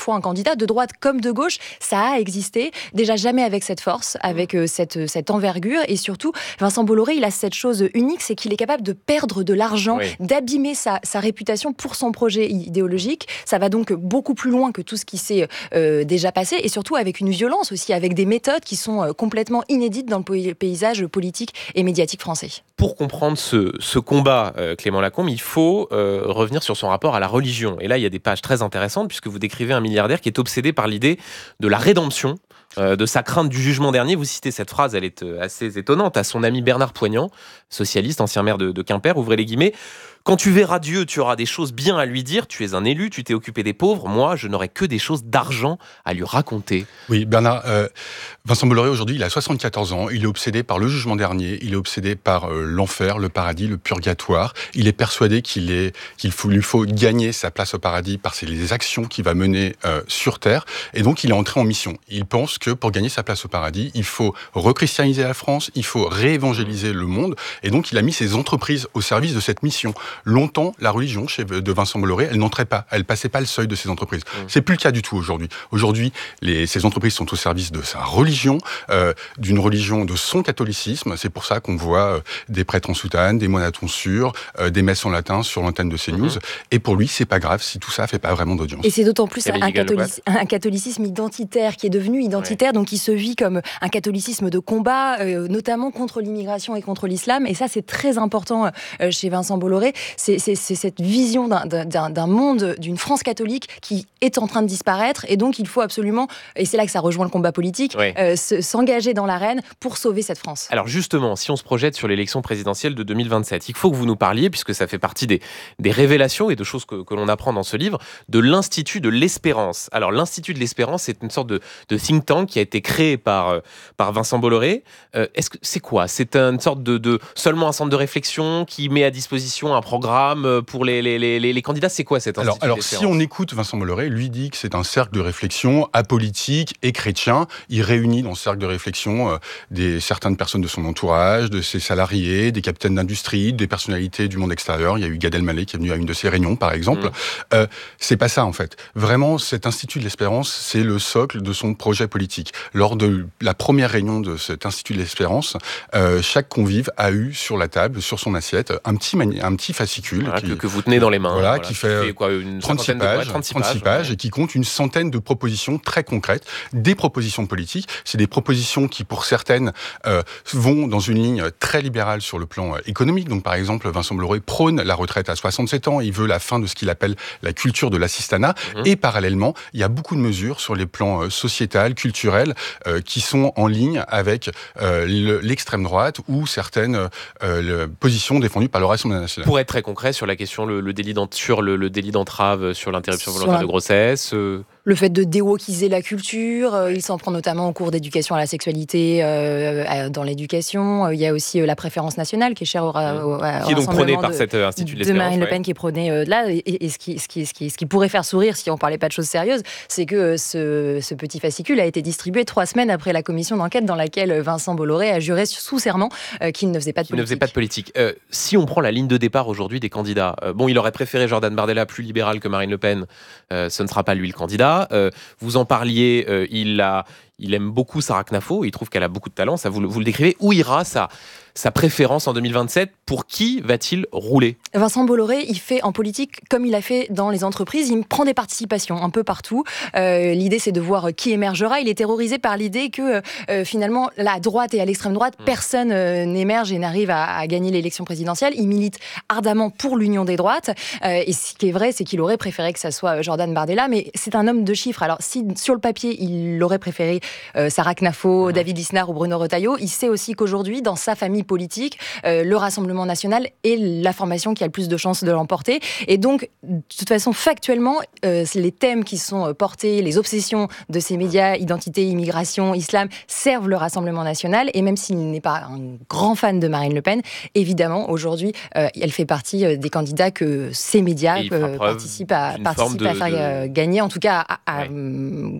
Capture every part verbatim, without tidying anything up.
fois un candidat de droite comme de gauche. Ça a existé, déjà jamais avec cette force, avec euh, cette, cette envergure. Et surtout, Vincent Bolloré, il a cette chose unique, c'est qu'il est capable de perdre de l'argent, oui. d'abîmer sa, sa réputation pour son projet idéologique. Ça va donc beaucoup plus loin que tout ce qui s'est euh, déjà passé, et surtout avec une violence aussi, avec des méthodes qui sont euh, complètement inédites dans le paysage politique et médiatique français. Pour comprendre ce, ce combat, euh, Clément Lacombe, il faut euh, revenir sur son rapport à la religion. Et là, il y a des pages très intéressantes, puisque vous décrivez un milliardaire qui est obsédé par l'idée de la rédemption, euh, de sa crainte du jugement dernier. Vous citez cette phrase, elle est euh, assez étonnante, à son ami Bernard Poignant, socialiste, ancien maire de, de Quimper, ouvrez les guillemets. Quand tu verras Dieu, tu auras des choses bien à lui dire. Tu es un élu, tu t'es occupé des pauvres. Moi, je n'aurai que des choses d'argent à lui raconter. Oui, Bernard, euh, Vincent Bolloré, aujourd'hui, il a soixante-quatorze ans. Il est obsédé par le jugement dernier. Il est obsédé par euh, l'enfer, le paradis, le purgatoire. Il est persuadé qu'il est, qu'il faut, lui faut gagner sa place au paradis par ses, les actions qu'il va mener euh, sur Terre. Et donc, il est entré en mission. Il pense que pour gagner sa place au paradis, il faut rechristianiser la France, il faut réévangéliser le monde. Et donc, il a mis ses entreprises au service de cette mission. Longtemps, la religion chez, de Vincent Bolloré, elle n'entrait pas, elle passait pas le seuil de ces entreprises. Mmh. C'est plus le cas du tout aujourd'hui. Aujourd'hui, les, ces entreprises sont au service de sa religion, euh, d'une religion de son catholicisme. C'est pour ça qu'on voit euh, des prêtres en soutane, des moines à tonsure, euh, des messes en latin sur l'antenne de CNews. Mmh. Et pour lui, c'est pas grave si tout ça fait pas vraiment d'audience. Et c'est d'autant plus un, catholic- un catholicisme identitaire qui est devenu identitaire, ouais. donc qui se vit comme un catholicisme de combat, euh, notamment contre l'immigration et contre l'islam. Et ça, c'est très important euh, chez Vincent Bolloré. C'est, c'est, c'est cette vision d'un, d'un, d'un monde, d'une France catholique qui est en train de disparaître, et donc il faut absolument, et c'est là que ça rejoint le combat politique, oui. euh, se, s'engager dans l'arène pour sauver cette France. Alors justement, si on se projette sur l'élection présidentielle de deux mille vingt-sept, il faut que vous nous parliez, puisque ça fait partie des, des révélations et de choses que, que l'on apprend dans ce livre, de l'Institut de l'Espérance. Alors l'Institut de l'Espérance, c'est une sorte de, de think tank qui a été créé par, euh, par Vincent Bolloré. Euh, est-ce que, c'est quoi ? C'est une sorte de, de seulement un centre de réflexion qui met à disposition un programme pour les, les, les, les candidats, c'est quoi cet institut? Alors, alors si on écoute Vincent Bolloré, lui dit que c'est un cercle de réflexion apolitique et chrétien. Il réunit dans ce cercle de réflexion euh, des, certaines personnes de son entourage, de ses salariés, des capitaines d'industrie, des personnalités du monde extérieur. Il y a eu Gad Elmaleh qui est venu à une de ses réunions, par exemple. Mmh. Euh, c'est pas ça, en fait. Vraiment, cet Institut de l'Espérance, c'est le socle de son projet politique. Lors de la première réunion de cet Institut de l'Espérance, euh, chaque convive a eu sur la table, sur son assiette, un petit, mani- un petit fascicule. Voilà, qui, que, que vous tenez dans les mains. Voilà, voilà qui fait, qui fait quoi, une trente-six pages, de, ouais, trente-six trente-six pages ouais. et qui compte une centaine de propositions très concrètes, des propositions politiques. C'est des propositions qui, pour certaines, euh, vont dans une ligne très libérale sur le plan euh, économique. Donc, par exemple, Vincent Bolloré prône la retraite à soixante-sept ans. Il veut la fin de ce qu'il appelle la culture de l'assistanat. Mmh. Et parallèlement, il y a beaucoup de mesures sur les plans euh, sociétal, culturel, euh, qui sont en ligne avec euh, le, l'extrême droite ou certaines euh, le, positions défendues par le Rassemblement national. Pour être très concret sur la question, le, le délit sur le, le délit d'entrave sur l'interruption volontaire de grossesse. Euh... Le fait de déwokiser la culture, euh, il s'en prend notamment au cours d'éducation à la sexualité euh, dans l'éducation. Il y a aussi euh, la préférence nationale qui est chère au, au, au qui est donc prônée par cet Institut de l'Espérance. De Marine Le Pen ouais. qui est prônée euh, là. Et, et ce, qui, ce, qui, ce, qui, ce qui pourrait faire sourire si on parlait pas de choses sérieuses, c'est que euh, ce, ce petit fascicule a été distribué trois semaines après la commission d'enquête dans laquelle Vincent Bolloré a juré sous serment euh, qu'il ne faisait pas de politique. Il ne faisait pas de politique. Euh, si on prend la ligne de départ aujourd'hui des candidats, euh, bon, il aurait préféré Jordan Bardella, plus libéral que Marine Le Pen. Euh, ce ne sera pas lui le candidat. Euh, vous en parliez, euh, il, a, il aime beaucoup Sarah Knafo, il trouve qu'elle a beaucoup de talent, ça vous, vous le décrivez. Où ira sa, sa préférence en deux mille vingt-sept? Pour qui va-t-il rouler? Vincent Bolloré, il fait en politique comme il a fait dans les entreprises, il prend des participations un peu partout. Euh, l'idée, c'est de voir qui émergera. Il est terrorisé par l'idée que euh, finalement, la droite et à l'extrême droite, mmh. personne euh, n'émerge et n'arrive à, à gagner l'élection présidentielle. Il milite ardemment pour l'union des droites. Euh, et ce qui est vrai, c'est qu'il aurait préféré que ça soit Jordan Bardella, mais c'est un homme de chiffres. Alors, si sur le papier, il aurait préféré euh, Sarah Knafo, mmh. David Lisnard ou Bruno Retailleau, il sait aussi qu'aujourd'hui, dans sa famille politique, euh, le Rassemblement national est la formation qui a le plus de chances de l'emporter. Et donc, de toute façon, factuellement, euh, les thèmes qui sont portés, les obsessions de ces médias, identité, immigration, islam, servent le Rassemblement national. Et même s'il n'est pas un grand fan de Marine Le Pen, évidemment, aujourd'hui, euh, elle fait partie des candidats que ces médias euh, participent à, participent à faire de... gagner, en tout cas à, à ouais.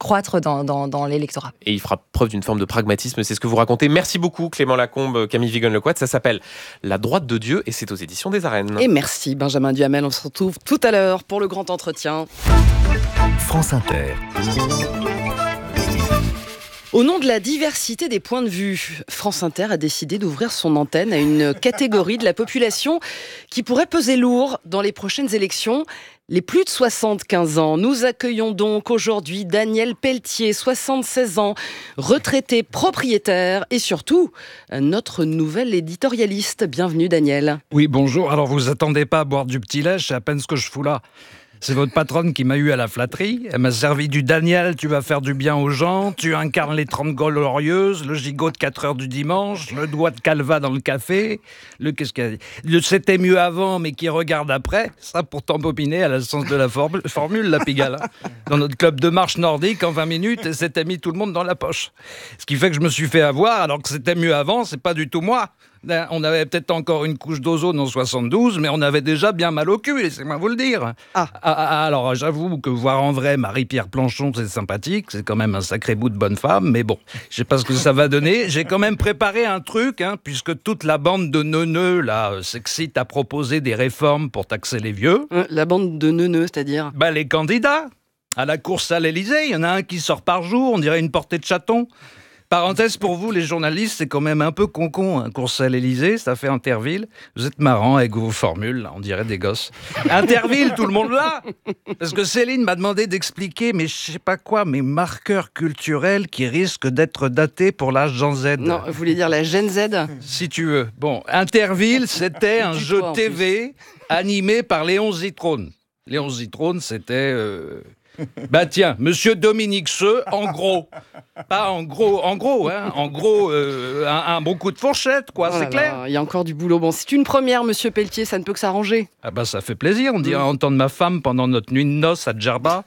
croître dans, dans, dans l'électorat. Et il fera preuve d'une forme de pragmatisme, c'est ce que vous racontez. Merci beaucoup Clément Lacombe, Camille Vigon-Lecoët. Ça s'appelle La droite de Dieu et c'est aux éditions des Arènes. Et merci Benjamin Duhamel, on se retrouve tout à l'heure pour le grand entretien. France Inter. Au nom de la diversité des points de vue, France Inter a décidé d'ouvrir son antenne à une catégorie de la population qui pourrait peser lourd dans les prochaines élections. Les plus de soixante-quinze ans. Nous accueillons donc aujourd'hui Daniel Pelletier, soixante-seize ans, retraité, propriétaire et surtout notre nouvel éditorialiste. Bienvenue Daniel. Oui, bonjour. Alors vous attendez pas à boire du petit lait, c'est à peine ce que je fous là. C'est votre patronne qui m'a eu à la flatterie. Elle m'a servi du Daniel, tu vas faire du bien aux gens, tu incarnes les trente glorieuses, le gigot de quatre heures du dimanche, le doigt de Calva dans le café, le qu'est-ce qu'elle a dit, le c'était mieux avant mais qui regarde après, ça pour t'embobiner à la sens de la formule, formule la Pigalle. Dans notre club de marche nordique, en vingt minutes, et c'était mis tout le monde dans la poche. Ce qui fait que je me suis fait avoir, alors que c'était mieux avant, c'est pas du tout moi. On avait peut-être encore une couche d'ozone en soixante-douze, mais on avait déjà bien mal au cul, laissez-moi vous le dire. Ah. Ah, alors, j'avoue que voir en vrai Marie-Pierre Planchon, c'est sympathique, c'est quand même un sacré bout de bonne femme, mais bon, je sais pas ce que ça va donner. J'ai quand même préparé un truc, hein, puisque toute la bande de neuneux, là, s'excite à proposer des réformes pour taxer les vieux. Euh, la bande de neuneux, c'est-à-dire ? Bah, les candidats. À la course à l'Élysée, il y en a un qui sort par jour, on dirait une portée de chaton. Parenthèse pour vous, les journalistes, c'est quand même un peu con-con, hein. Course à l'Élysée, ça fait Interville. Vous êtes marrants avec vos formules, là, on dirait des gosses. Interville, tout le monde là. Parce que Céline m'a demandé d'expliquer, mais je sais pas quoi, mes marqueurs culturels qui risquent d'être datés pour l'âge Gen Z. Non, vous voulez dire la Gen Z ? Si tu veux. Bon, Interville, c'était un jeu T V animé par Léon Zitrone. Léon Zitrone, c'était... Euh... Bah tiens, Monsieur Dominique Seux, en gros, pas en gros, en gros, hein, en gros, euh, un, un bon coup de fourchette, quoi, oh c'est clair. Il y a encore du boulot. Bon, c'est une première, Monsieur Pelletier, ça ne peut que s'arranger. Ah bah ça fait plaisir, on dirait mmh. entendre ma femme pendant notre nuit de noces à Djerba.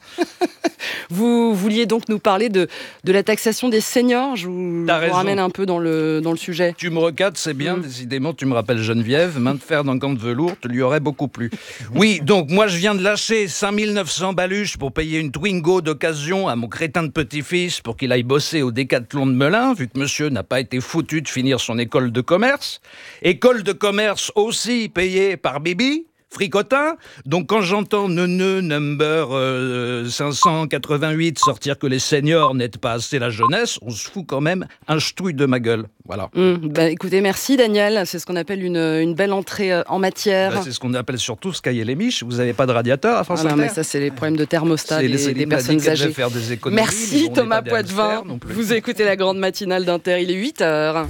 Vous vouliez donc nous parler de, de la taxation des seniors. Je vous, vous ramène un peu dans le, dans le sujet. Tu me recadres, c'est bien, mmh. décidément, tu me rappelles Geneviève, main de fer d'un gant de velours, te lui aurait beaucoup plu. Oui, donc moi je viens de lâcher cinq mille neuf cents baluches pour payer une Twingo d'occasion à mon crétin de petit-fils pour qu'il aille bosser au Décathlon de Melun, vu que monsieur n'a pas été foutu de finir son école de commerce. École de commerce aussi payée par Bibi. Fricotin. Donc quand j'entends neuneu number euh, cinq cent quatre-vingt-huit sortir que les seniors n'aident pas assez la jeunesse, on se fout quand même un ch'touille de ma gueule. Voilà. Mmh, bah, écoutez, merci Daniel. C'est ce qu'on appelle une, une belle entrée euh, en matière. Bah, c'est ce qu'on appelle surtout Sky et les miches. Vous n'avez pas de radiateur à France ah non, Inter. mais ça, c'est les problèmes de thermostat des, les, des personnes âgées. Faire des économies, merci Thomas Poitvin. Vous écoutez la grande matinale d'Inter. Il est huit heures.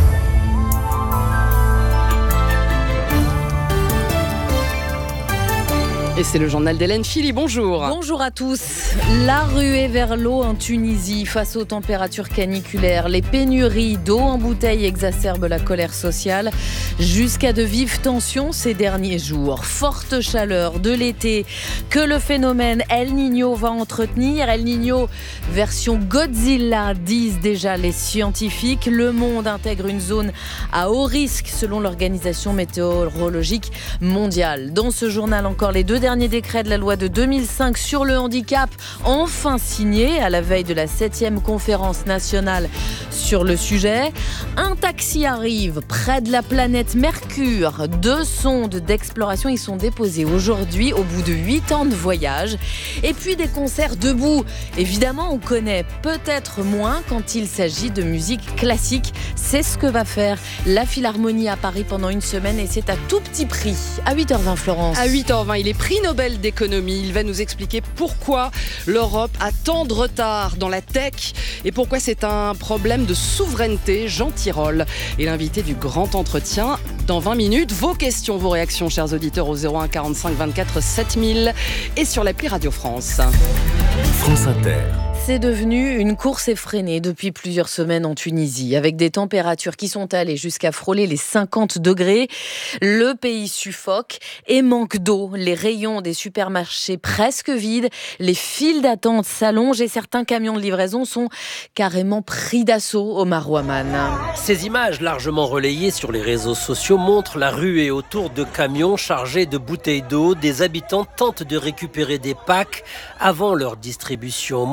Et c'est le journal d'Hélène Philly, bonjour. Bonjour à tous. La ruée vers l'eau en Tunisie face aux températures caniculaires. Les pénuries d'eau en bouteille exacerbent la colère sociale jusqu'à de vives tensions ces derniers jours. Forte chaleur de l'été que le phénomène El Niño va entretenir. El Niño version Godzilla, disent déjà les scientifiques. Le monde intègre une zone à haut risque selon l'Organisation météorologique mondiale. Dans ce journal, encore les deux derniers décret de la loi de deux mille cinq sur le handicap, enfin signé à la veille de la septième conférence nationale sur le sujet. Un taxi arrive près de la planète Mercure. Deux sondes d'exploration y sont déposées aujourd'hui au bout de huit ans de voyage. Et puis des concerts debout. Évidemment, on connaît peut-être moins quand il s'agit de musique classique. C'est ce que va faire la Philharmonie à Paris pendant une semaine et c'est à tout petit prix. À huit heures vingt, Florence. À huit heures vingt, il est prix Nobel d'économie. Il va nous expliquer pourquoi l'Europe a tant de retard dans la tech et pourquoi c'est un problème de souveraineté. Jean Tirole est l'invité du grand entretien dans vingt minutes. Vos questions, vos réactions, chers auditeurs, au zéro un quarante-cinq vingt-quatre sept mille et sur l'appli Radio France. France Inter. C'est devenu une course effrénée depuis plusieurs semaines en Tunisie, avec des températures qui sont allées jusqu'à frôler les cinquante degrés. Le pays suffoque et manque d'eau. Les rayons des supermarchés presque vides, les files d'attente s'allongent et certains camions de livraison sont carrément pris d'assaut. Omar Ouaman. Ces images largement relayées sur les réseaux sociaux montrent la ruée autour de camions chargés de bouteilles d'eau. Des habitants tentent de récupérer des packs avant leur distribution. Moez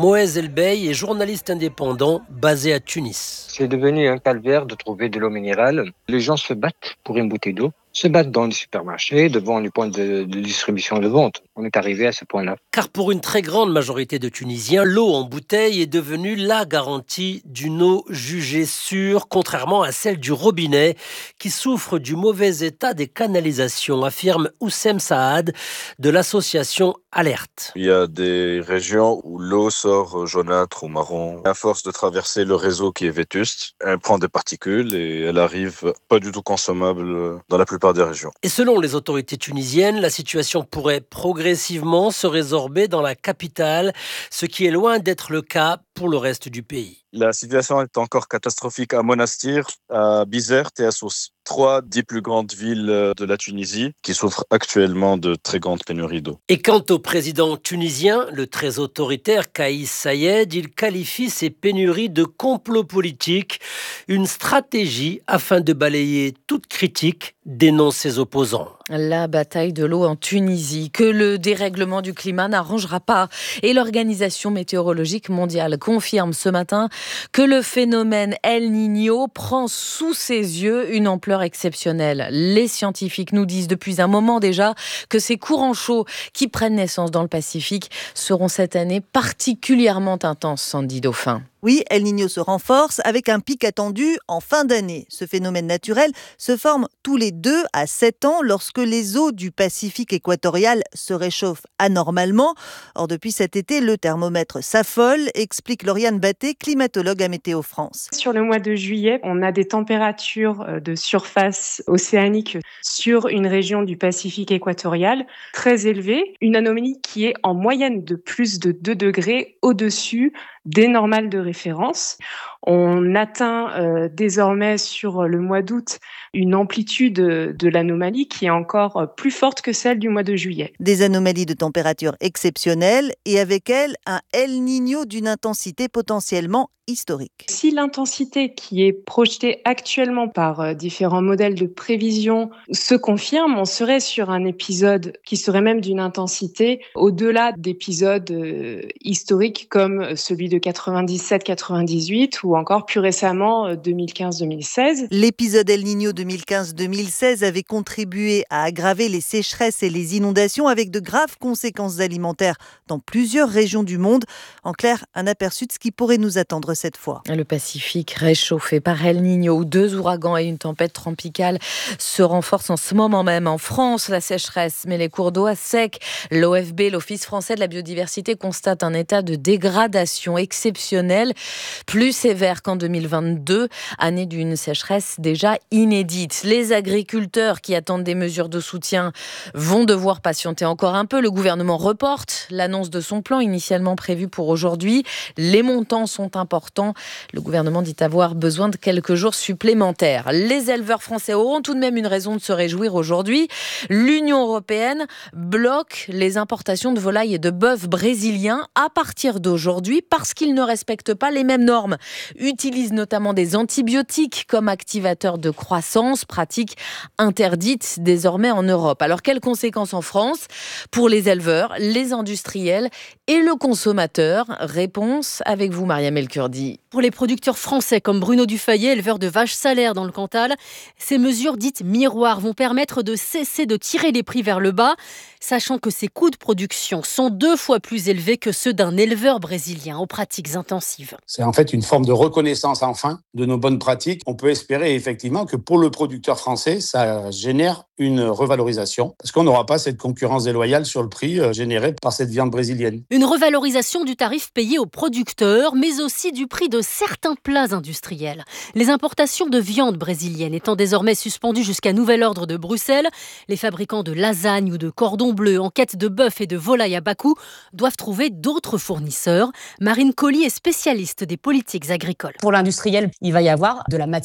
El Bey est journaliste indépendant basé à Tunis. C'est devenu un calvaire de trouver de l'eau minérale. Les gens se battent pour une bouteille d'eau, se battent dans les supermarchés, devant les points de, de distribution de vente. On est arrivé à ce point-là. Car pour une très grande majorité de Tunisiens, l'eau en bouteille est devenue la garantie d'une eau jugée sûre, contrairement à celle du robinet, qui souffre du mauvais état des canalisations, affirme Oussem Saad de l'association Alerte. Il y a des régions où l'eau sort jaunâtre ou marron. À force de traverser le réseau qui est vétuste, elle prend des particules et elle arrive pas du tout consommable dans la plupart des régions. Et selon les autorités tunisiennes, la situation pourrait progressivement se résorber dans la capitale, ce qui est loin d'être le cas pour le reste du pays. La situation est encore catastrophique à Monastir, à Bizerte et à Sousse. Trois des plus grandes villes de la Tunisie qui souffrent actuellement de très grandes pénuries d'eau. Et quant au président tunisien, le très autoritaire Kais Saied, il qualifie ces pénuries de complot politique, une stratégie afin de balayer toute critique, dénonce ses opposants. La bataille de l'eau en Tunisie, que le dérèglement du climat n'arrangera pas. Et l'Organisation météorologique mondiale confirme ce matin que le phénomène El Niño prend sous ses yeux une ampleur exceptionnelle. Les scientifiques nous disent depuis un moment déjà que ces courants chauds qui prennent naissance dans le Pacifique seront cette année particulièrement intenses, Sandy Dauphin. Oui, El Niño se renforce avec un pic attendu en fin d'année. Ce phénomène naturel se forme tous les deux à sept ans lorsque les eaux du Pacifique équatorial se réchauffent anormalement. Or, depuis cet été, le thermomètre s'affole, explique Lauriane Batté, climatologue à Météo France. Sur le mois de juillet, on a des températures de surface océanique sur une région du Pacifique équatorial très élevée. Une anomalie qui est en moyenne de plus de deux degrés au-dessus des normales de référence. On atteint euh, désormais sur le mois d'août une amplitude de l'anomalie qui est encore plus forte que celle du mois de juillet. Des anomalies de température exceptionnelles et avec elles un El Niño d'une intensité potentiellement historique. Si l'intensité qui est projetée actuellement par différents modèles de prévision se confirme, on serait sur un épisode qui serait même d'une intensité au-delà d'épisodes euh, historiques comme celui de quatre-vingt-dix-sept quatre-vingt-dix-huit ou encore plus récemment deux mille quinze deux mille seize. L'épisode El Niño deux mille quinze deux mille seize avait contribué à aggraver les sécheresses et les inondations avec de graves conséquences alimentaires dans plusieurs régions du monde. En clair, un aperçu de ce qui pourrait nous attendre cette fois. Le Pacifique réchauffé par El Niño, où deux ouragans et une tempête tropicale se renforcent en ce moment même. En France, la sécheresse met les cours d'eau à sec. L'O F B, l'Office français de la biodiversité, constate un état de dégradation exceptionnel, plus sévère qu'en deux mille vingt-deux, année d'une sécheresse déjà inédite. Les agriculteurs qui attendent des mesures de soutien vont devoir patienter encore un peu. Le gouvernement reporte l'annonce de son plan initialement prévu pour aujourd'hui. Les montants sont importants. Le gouvernement dit avoir besoin de quelques jours supplémentaires. Les éleveurs français auront tout de même une raison de se réjouir aujourd'hui. L'Union européenne bloque les importations de volailles et de bœufs brésiliens à partir d'aujourd'hui parce qu'ils ne respectent pas les mêmes normes. Utilisent notamment des antibiotiques comme activateurs de croissance, pratique interdite désormais en Europe. Alors, quelles conséquences en France pour les éleveurs, les industriels et le consommateur? Réponse avec vous, Maria Melkurdi. Pour les producteurs français comme Bruno Dufayet, éleveur de vaches salaires dans le Cantal, ces mesures dites miroirs vont permettre de cesser de tirer les prix vers le bas, sachant que ces coûts de production sont deux fois plus élevés que ceux d'un éleveur brésilien aux pratiques intensives. C'est en fait une forme de reconnaissance enfin de nos bonnes pratiques. On peut espérer effectivement que pour le producteur français, ça génère une revalorisation parce qu'on n'aura pas cette concurrence déloyale sur le prix généré par cette viande brésilienne. Une revalorisation du tarif payé aux producteurs, mais aussi du prix de certains plats industriels. Les importations de viande brésilienne étant désormais suspendues jusqu'à nouvel ordre de Bruxelles, les fabricants de lasagnes ou de cordons bleus en quête de bœuf et de volaille à bas coût doivent trouver d'autres fournisseurs. Marine Colly est spécialiste des politiques agricoles. Pour l'industriel, il va y avoir de la matière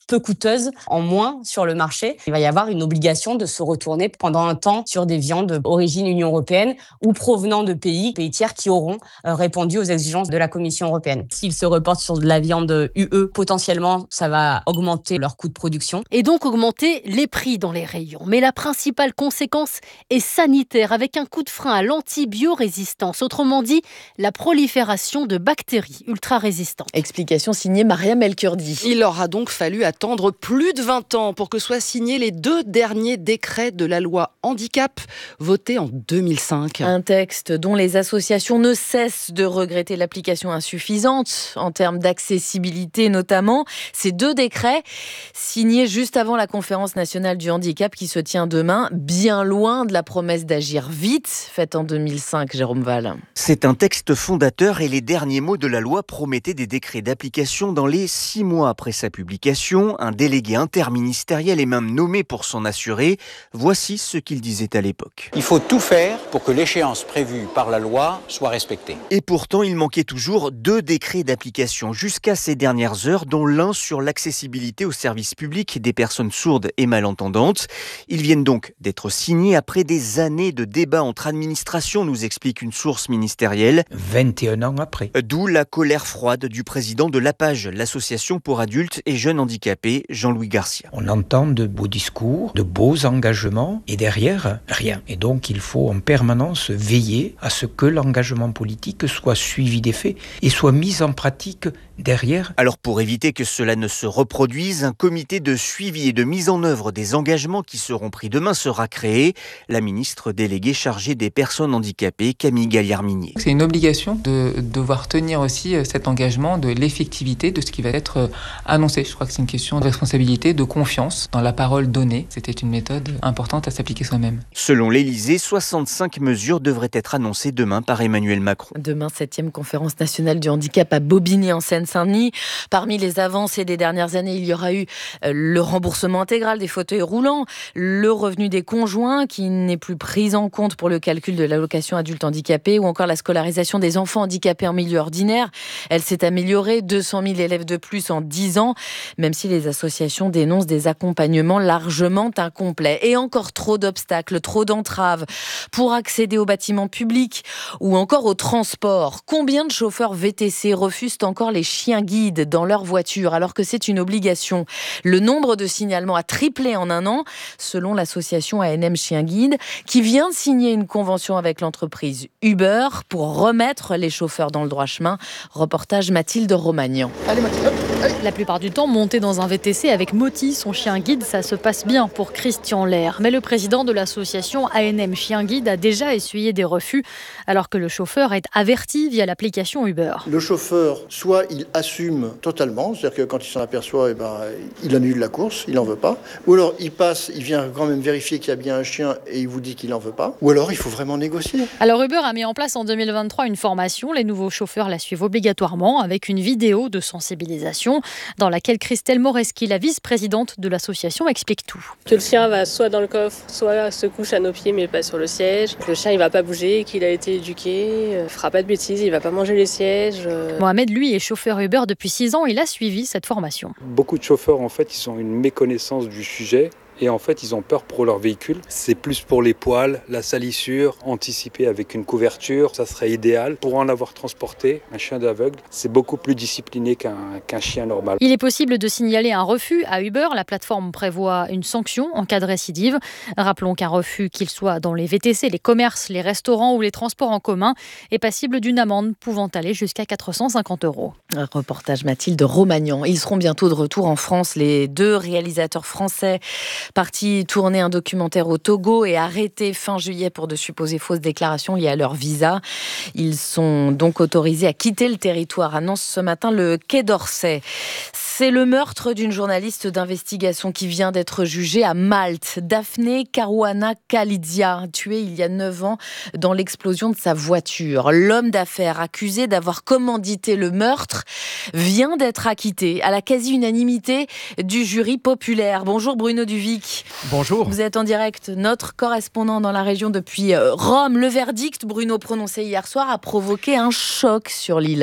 peu coûteuses en moins sur le marché. Il va y avoir une obligation de se retourner pendant un temps sur des viandes origine Union européenne ou provenant de pays, pays tiers qui auront euh, répondu aux exigences de la Commission européenne. S'ils se reportent sur de la viande U E, potentiellement, ça va augmenter leur coût de production. Et donc augmenter les prix dans les rayons. Mais la principale conséquence est sanitaire, avec un coup de frein à l'antibiorésistance. Autrement dit, la prolifération de bactéries ultra-résistantes. Explication signée Mariam El-Kurdi. Il leur a donc fallu attendre plus de vingt ans pour que soient signés les deux derniers décrets de la loi handicap, votés en deux mille cinq. Un texte dont les associations ne cessent de regretter l'application insuffisante, en termes d'accessibilité notamment. Ces deux décrets, signés juste avant la conférence nationale du handicap qui se tient demain, bien loin de la promesse d'agir vite, faite en deux mille cinq, Jérôme Val. C'est un texte fondateur et les derniers mots de la loi promettaient des décrets d'application dans les six mois après sa publication. Un délégué interministériel est même nommé pour s'en assurer. Voici ce qu'il disait à l'époque. Il faut tout faire pour que l'échéance prévue par la loi soit respectée. Et pourtant, il manquait toujours deux décrets d'application jusqu'à ces dernières heures, dont l'un sur l'accessibilité aux services publics des personnes sourdes et malentendantes. Ils viennent donc d'être signés après des années de débats entre administrations, nous explique une source ministérielle. vingt et un ans après. D'où la colère froide du président de l'APAGE, l'association pour adultes et jeunes handicapés, Jean-Louis Garcia. On entend de beaux discours, de beaux engagements, et derrière, rien. Et donc, il faut en permanence veiller à ce que l'engagement politique soit suivi des faits et soit mis en pratique derrière. Alors, pour éviter que cela ne se reproduise, un comité de suivi et de mise en œuvre des engagements qui seront pris demain sera créé. La ministre déléguée chargée des personnes handicapées, Camille Galliard-Minier. C'est une obligation de devoir tenir aussi cet engagement de l'effectivité de ce qui va être annoncé. Je crois que c'est une question de responsabilité, de confiance dans la parole donnée. C'était une méthode importante à s'appliquer soi-même. Selon l'Élysée, soixante-cinq mesures devraient être annoncées demain par Emmanuel Macron. Demain, septième conférence nationale du handicap à Bobigny en Seine-Saint-Denis. Parmi les avancées des dernières années, il y aura eu le remboursement intégral des fauteuils roulants, le revenu des conjoints qui n'est plus pris en compte pour le calcul de l'allocation adulte handicapé ou encore la scolarisation des enfants handicapés en milieu ordinaire. Elle s'est améliorée, deux cent mille élèves de plus en dix ans, même si les associations dénoncent des accompagnements largement incomplets. Et encore trop d'obstacles, trop d'entraves pour accéder aux bâtiments publics ou encore au transport. Combien de chauffeurs V T C refusent encore les chiens guides dans leur voiture alors que c'est une obligation? Le nombre de signalements a triplé en un an, selon l'association A N M Chiens Guides, qui vient de signer une convention avec l'entreprise Uber pour remettre les chauffeurs dans le droit chemin. Reportage Mathilde Romagnan. Allez Mathilde, allez. La plupart du temps, monter dans un V T C avec Moti, son chien guide, ça se passe bien pour Christian Lair. Mais le président de l'association A N M Chiens Guides a déjà essuyé des refus, alors que le chauffeur est averti via l'application Uber. Le chauffeur, soit il assume totalement, c'est-à-dire que quand il s'en aperçoit, eh ben, il annule la course, il n'en veut pas. Ou alors il passe, il vient quand même vérifier qu'il y a bien un chien et il vous dit qu'il n'en veut pas. Ou alors il faut vraiment négocier. Alors Uber a mis en place en deux mille vingt-trois une formation. Les nouveaux chauffeurs la suivent obligatoirement avec une vidéo de sensibilisation dans laquelle Christelle Moreski, la vice-présidente de l'association, explique tout. Que le chien va soit dans le coffre, soit se couche à nos pieds mais pas sur le siège. Que le chien il va pas bouger, qu'il a été éduqué, il fera pas de bêtises, il va pas manger les sièges. Mohamed, lui, est chauffeur Uber depuis six ans. Il a suivi cette formation. Beaucoup de chauffeurs, en fait, ils ont une méconnaissance du sujet. Et en fait, ils ont peur pour leur véhicule. C'est plus pour les poils, la salissure, anticiper avec une couverture. Ça serait idéal. Pour en avoir transporté, un chien d'aveugle, c'est beaucoup plus discipliné qu'un, qu'un chien normal. Il est possible de signaler un refus à Uber. La plateforme prévoit une sanction en cas de récidive. Rappelons qu'un refus, qu'il soit dans les V T C, les commerces, les restaurants ou les transports en commun, est passible d'une amende pouvant aller jusqu'à quatre cent cinquante euros. Un reportage Mathilde Romagnan. Ils seront bientôt de retour en France. Les deux réalisateurs français partis tourner un documentaire au Togo et arrêtés fin juillet pour de supposées fausses déclarations liées à leur visa. Ils sont donc autorisés à quitter le territoire, annonce ce matin le Quai d'Orsay. C'est le meurtre d'une journaliste d'investigation qui vient d'être jugée à Malte. Daphne Caruana Galizia, tuée il y a neuf ans dans l'explosion de sa voiture. L'homme d'affaires accusé d'avoir commandité le meurtre vient d'être acquitté à la quasi-unanimité du jury populaire. Bonjour Bruno Duvic. Bonjour. Vous êtes en direct, notre correspondant dans la région depuis Rome. Le verdict, Bruno, prononcé hier soir, a provoqué un choc sur l'île.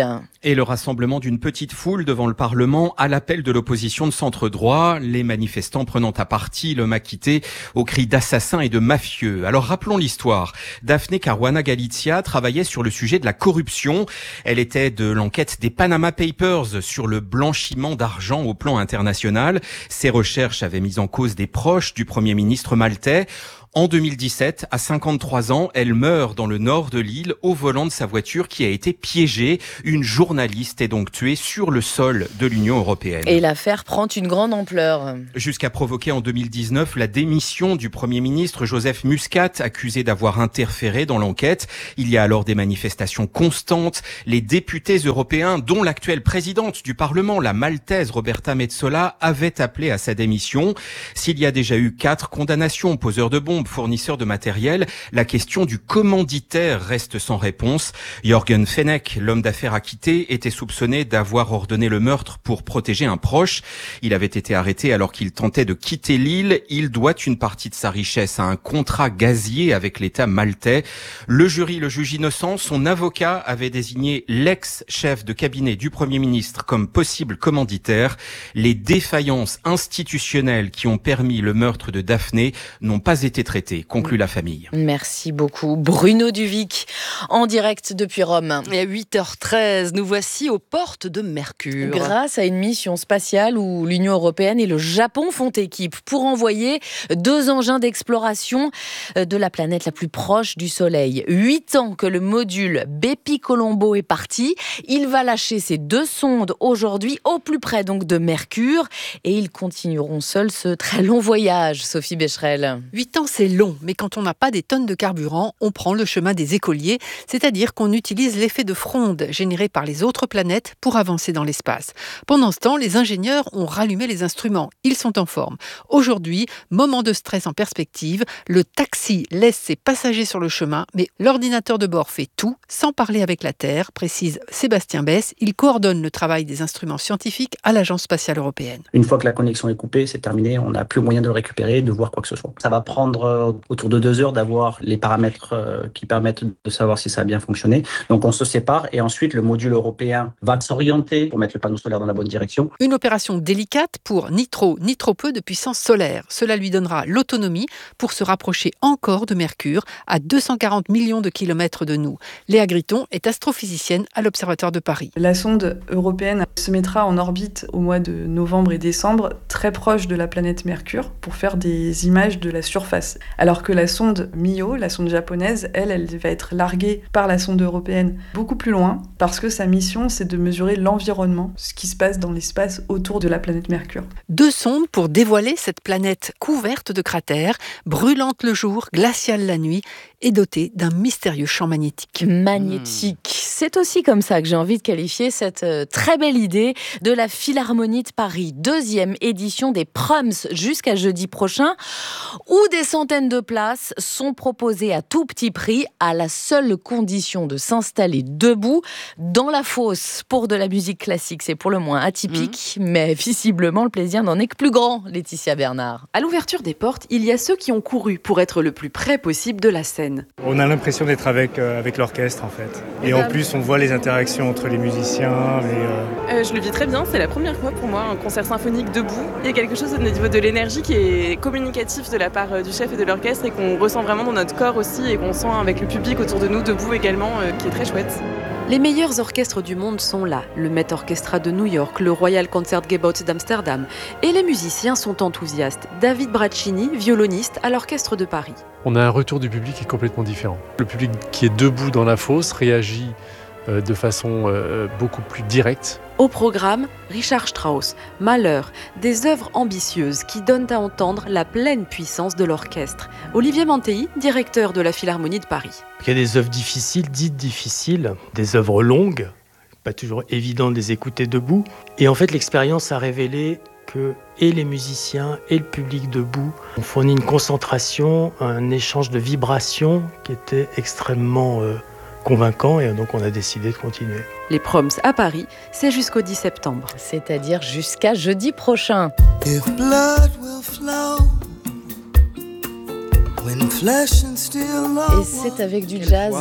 Et le rassemblement d'une petite foule devant le Parlement à l'appel de l'opposition de centre-droit, les manifestants prenant à partie l'homme acquitté aux cris d'assassin et de mafieux. Alors rappelons l'histoire. Daphne Caruana Galizia travaillait sur le sujet de la corruption. Elle était de l'enquête des Panama Papers sur le blanchiment d'argent au plan international. Ses recherches avaient mis en cause des proches du Premier ministre maltais. En deux mille dix-sept, à cinquante-trois ans, elle meurt dans le nord de l'île au volant de sa voiture qui a été piégée. Une journaliste est donc tuée sur le sol de l'Union européenne. Et l'affaire prend une grande ampleur. Jusqu'à provoquer en deux mille dix-neuf la démission du Premier ministre Joseph Muscat, accusé d'avoir interféré dans l'enquête. Il y a alors des manifestations constantes. Les députés européens, dont l'actuelle présidente du Parlement, la maltaise Roberta Metsola, avaient appelé à sa démission. S'il y a déjà eu quatre condamnations, poseurs de bombes, fournisseurs de matériel, la question du commanditaire reste sans réponse. Jürgen Fenech, l'homme d'affaires acquitté, était soupçonné d'avoir ordonné le meurtre pour protéger un proche. Il avait été arrêté alors qu'il tentait de quitter l'île. Il doit une partie de sa richesse à un contrat gazier avec l'État maltais. Le jury le juge innocent. Son avocat avait désigné l'ex-chef de cabinet du Premier ministre comme possible commanditaire. Les défaillances institutionnelles qui ont permis le meurtre de Daphné n'ont pas été traité, conclut la famille. Merci beaucoup. Bruno Duvic, en direct depuis Rome. Et à huit heures treize, nous voici aux portes de Mercure. Grâce à une mission spatiale où l'Union européenne et le Japon font équipe pour envoyer deux engins d'exploration de la planète la plus proche du Soleil. Huit ans que le module Bepi Colombo est parti. Il va lâcher ses deux sondes aujourd'hui au plus près donc de Mercure et ils continueront seuls ce très long voyage, Sophie Becherel. Huit ans, c'est long, mais quand on n'a pas des tonnes de carburant, on prend le chemin des écoliers, c'est-à-dire qu'on utilise l'effet de fronde généré par les autres planètes pour avancer dans l'espace. Pendant ce temps, les ingénieurs ont rallumé les instruments. Ils sont en forme. Aujourd'hui, moment de stress en perspective, le taxi laisse ses passagers sur le chemin, mais l'ordinateur de bord fait tout, sans parler avec la Terre, précise Sébastien Besse. Il coordonne le travail des instruments scientifiques à l'Agence spatiale européenne. Une fois que la connexion est coupée, c'est terminé, on n'a plus moyen de le récupérer, de voir quoi que ce soit. Ça va prendre euh, autour de deux heures d'avoir les paramètres euh, qui permettent de savoir si ça a bien fonctionné. Donc on se sépare et ensuite le module européen va s'orienter pour mettre le panneau solaire dans la bonne direction. Une opération délicate pour ni trop ni trop peu de puissance solaire. Cela lui donnera l'autonomie pour se rapprocher encore de Mercure, à deux cent quarante millions de kilomètres de nous. Léa Griton est astrophysicienne à l'Observatoire de Paris. La sonde européenne se mettra en orbite au mois de novembre et décembre, très proche de la planète Mercure, pour faire des images de la surface. Alors que la sonde Mio, la sonde japonaise, elle, elle va être larguée par la sonde européenne beaucoup plus loin, parce que sa mission, c'est de mesurer l'environnement, ce qui se passe dans l'espace autour de la planète Mercure. Deux sondes pour dévoiler cette planète couverte de cratères, brûlante le jour, glaciale la nuit, et dotée d'un mystérieux champ magnétique. Magnétique. Mmh. C'est aussi comme ça que j'ai envie de qualifier cette euh, très belle idée de la Philharmonie de Paris. Deuxième édition des Proms jusqu'à jeudi prochain, où des centaines de places sont proposées à tout petit prix, à la seule condition de s'installer debout dans la fosse. Pour de la musique classique, c'est pour le moins atypique, mmh. mais visiblement le plaisir n'en est que plus grand, Laetitia Bernard. À l'ouverture des portes, il y a ceux qui ont couru pour être le plus près possible de la scène. On a l'impression d'être avec, euh, avec l'orchestre en fait. Et, Et en plus on voit les interactions entre les musiciens. Les, euh... Euh, je le vis très bien, c'est la première fois pour moi, un concert symphonique debout. Il y a quelque chose au niveau de l'énergie qui est communicatif de la part du chef et de l'orchestre et qu'on ressent vraiment dans notre corps aussi et qu'on sent avec le public autour de nous debout également, euh, qui est très chouette. Les meilleurs orchestres du monde sont là, le Met Orchestra de New York, le Royal Concertgebouw d'Amsterdam. Et les musiciens sont enthousiastes. David Braccini, violoniste à l'Orchestre de Paris. On a un retour du public qui est complètement différent. Le public qui est debout dans la fosse réagit euh, de façon euh, beaucoup plus directe. Au programme, Richard Strauss, Mahler, des œuvres ambitieuses qui donnent à entendre la pleine puissance de l'orchestre. Olivier Mantei, directeur de la Philharmonie de Paris. Il y a des œuvres difficiles, dites difficiles, des œuvres longues, pas toujours évident de les écouter debout. Et en fait, l'expérience a révélé que et les musiciens et le public debout ont fourni une concentration, un échange de vibrations qui était extrêmement euh, convaincant et donc on a décidé de continuer. Les Proms à Paris, c'est jusqu'au dix septembre. C'est-à-dire jusqu'à jeudi prochain. If blood will flow, when flesh and steel et c'est avec du jazz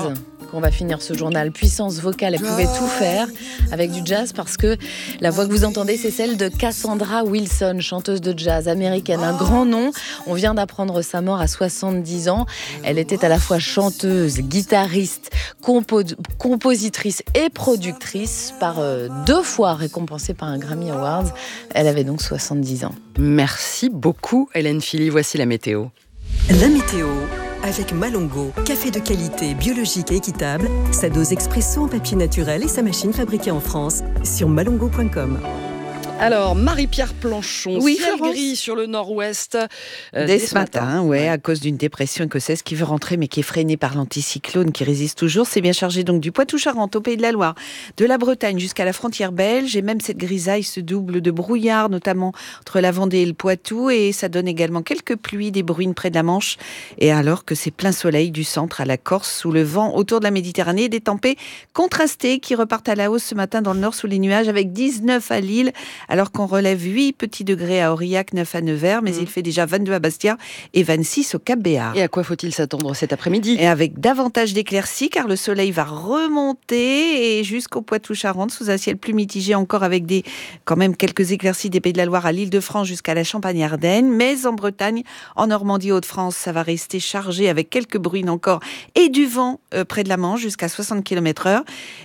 qu'on va finir ce journal. Puissance vocale, elle pouvait tout faire avec du jazz parce que la voix que vous entendez, c'est celle de Cassandra Wilson, chanteuse de jazz américaine, un grand nom. On vient d'apprendre sa mort à soixante-dix ans. Elle était à la fois chanteuse, guitariste, compo- compositrice et productrice, par euh, deux fois récompensée par un Grammy Awards. Elle avait donc soixante-dix ans. Merci beaucoup Hélène Philly, voici la météo. La météo avec Malongo, café de qualité, biologique et équitable, sa dose expresso en papier naturel et sa machine fabriquée en France sur malongo point com. Alors, Marie-Pierre Planchon, oui, ciel Florence. gris sur le nord-ouest euh, dès, dès ce matin, matin ouais, à cause d'une dépression écossaise qui veut rentrer mais qui est freinée par l'anticyclone qui résiste toujours. C'est bien chargé donc du Poitou-Charentes au Pays de la Loire, de la Bretagne jusqu'à la frontière belge. Et même cette grisaille se double de brouillard, notamment entre la Vendée et le Poitou. Et ça donne également quelques pluies, des bruines près de la Manche. Et alors que c'est plein soleil du centre à la Corse, sous le vent autour de la Méditerranée, des tempêtes contrastées qui repartent à la hausse ce matin dans le nord sous les nuages avec dix-neuf à Lille, alors qu'on relève huit petits degrés à Aurillac, neuf à Nevers, mais mmh. il fait déjà vingt-deux à Bastia et vingt-six au Cap-Béar. Et à quoi faut-il s'attendre cet après-midi ? Et avec davantage d'éclaircies, car le soleil va remonter et jusqu'au Poitou-Charentes, sous un ciel plus mitigé encore avec des, quand même quelques éclaircies des Pays de la Loire à l'Île-de-France jusqu'à la Champagne-Ardenne. Mais en Bretagne, en Normandie, Hauts-de-France, ça va rester chargé avec quelques bruines encore et du vent euh, près de la Manche jusqu'à soixante kilomètres heure.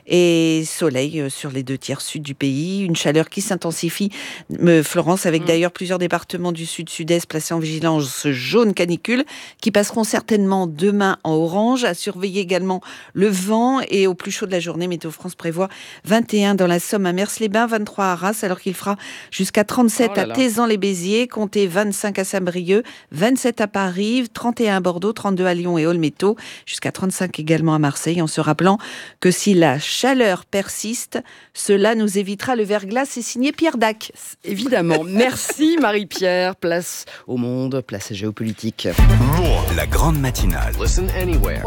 Et soleil euh, sur les deux tiers sud du pays, une chaleur qui s'intensifie. Florence, avec mmh. d'ailleurs plusieurs départements du sud-sud-est placés en vigilance jaune canicule, qui passeront certainement demain en orange. À surveiller également le vent et au plus chaud de la journée, Météo France prévoit vingt et un dans la Somme à Mers-les-Bains, vingt-trois à Arras, alors qu'il fera jusqu'à trente-sept oh à Thézan-les-Béziers, comptez vingt-cinq à Saint-Brieuc, vingt-sept à Paris, trente et un à Bordeaux, trente-deux à Lyon et Olmeto, jusqu'à trente-cinq également à Marseille, en se rappelant que si la chaleur persiste, cela nous évitera le verglas. C'est signé Pierre Dac. Évidemment. Merci Marie-Pierre. Place au monde, place géopolitique. La grande matinale. Listen anywhere.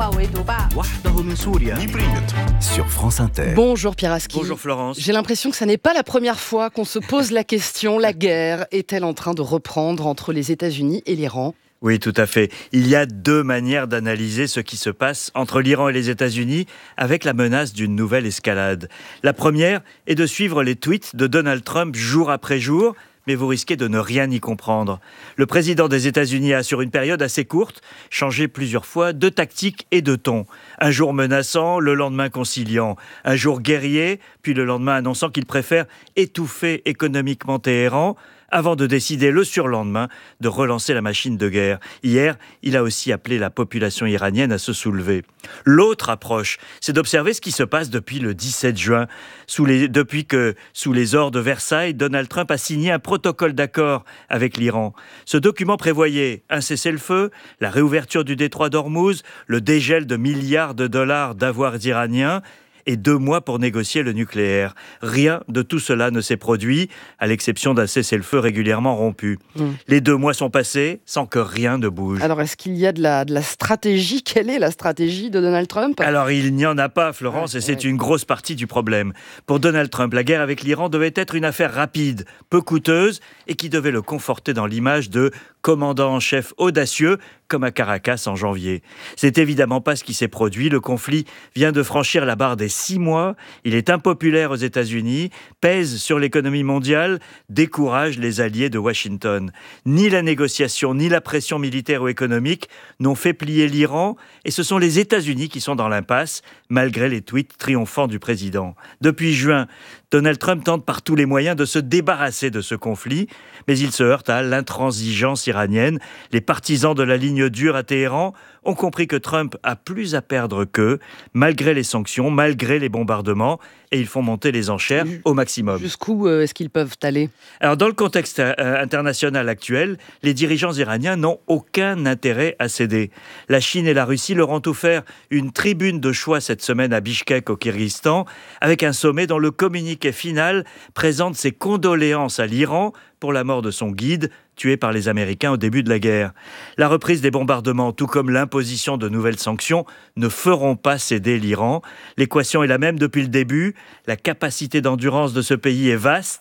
Sur France Inter. Bonjour Pierre Aski. Bonjour Florence. J'ai l'impression que ça n'est pas la première fois qu'on se pose la question, la guerre est-elle en train de reprendre entre les États-Unis et l'Iran ? Oui, tout à fait. Il y a deux manières d'analyser ce qui se passe entre l'Iran et les États-Unis avec la menace d'une nouvelle escalade. La première est de suivre les tweets de Donald Trump jour après jour, mais vous risquez de ne rien y comprendre. Le président des États-Unis a, sur une période assez courte, changé plusieurs fois de tactique et de ton. Un jour menaçant, le lendemain conciliant. Un jour guerrier, puis le lendemain annonçant qu'il préfère étouffer économiquement Téhéran, avant de décider le surlendemain de relancer la machine de guerre. Hier, il a aussi appelé la population iranienne à se soulever. L'autre approche, c'est d'observer ce qui se passe depuis le dix-sept juin. Sous les, depuis que, sous les ors de Versailles, Donald Trump a signé un protocole d'accord avec l'Iran. Ce document prévoyait un cessez-le-feu, la réouverture du détroit d'Ormuz, le dégel de milliards de dollars d'avoirs iraniens, et deux mois pour négocier le nucléaire. Rien de tout cela ne s'est produit, à l'exception d'un cessez-le-feu régulièrement rompu. Mmh. Les deux mois sont passés sans que rien ne bouge. Alors, est-ce qu'il y a de la, de la stratégie ? Quelle est la stratégie de Donald Trump ? Alors, il n'y en a pas, Florence, ah, et c'est ouais. une grosse partie du problème. Pour Donald Trump, la guerre avec l'Iran devait être une affaire rapide, peu coûteuse, et qui devait le conforter dans l'image de commandant en chef audacieux, comme à Caracas en janvier. C'est évidemment pas ce qui s'est produit. Le conflit vient de franchir la barre des six mois. Il est impopulaire aux États-Unis, pèse sur l'économie mondiale, décourage les alliés de Washington. Ni la négociation, ni la pression militaire ou économique n'ont fait plier l'Iran, et ce sont les États-Unis qui sont dans l'impasse, malgré les tweets triomphants du président. Depuis juin, Donald Trump tente par tous les moyens de se débarrasser de ce conflit, mais il se heurte à l'intransigeance iranienne. Les partisans de la ligne dure à Téhéran ont compris que Trump a plus à perdre qu'eux, malgré les sanctions, malgré les bombardements, et ils font monter les enchères au maximum. Jusqu'où euh, est-ce qu'ils peuvent aller ? Alors, dans le contexte euh, international actuel, les dirigeants iraniens n'ont aucun intérêt à céder. La Chine et la Russie leur ont offert une tribune de choix cette semaine à Bichkek, au Kirghizstan, avec un sommet dont le communiqué final présente ses condoléances à l'Iran pour la mort de son guide, tué par les Américains au début de la guerre. La reprise des bombardements, tout comme l'imposition de nouvelles sanctions, ne feront pas céder l'Iran. L'équation est la même depuis le début. La capacité d'endurance de ce pays est vaste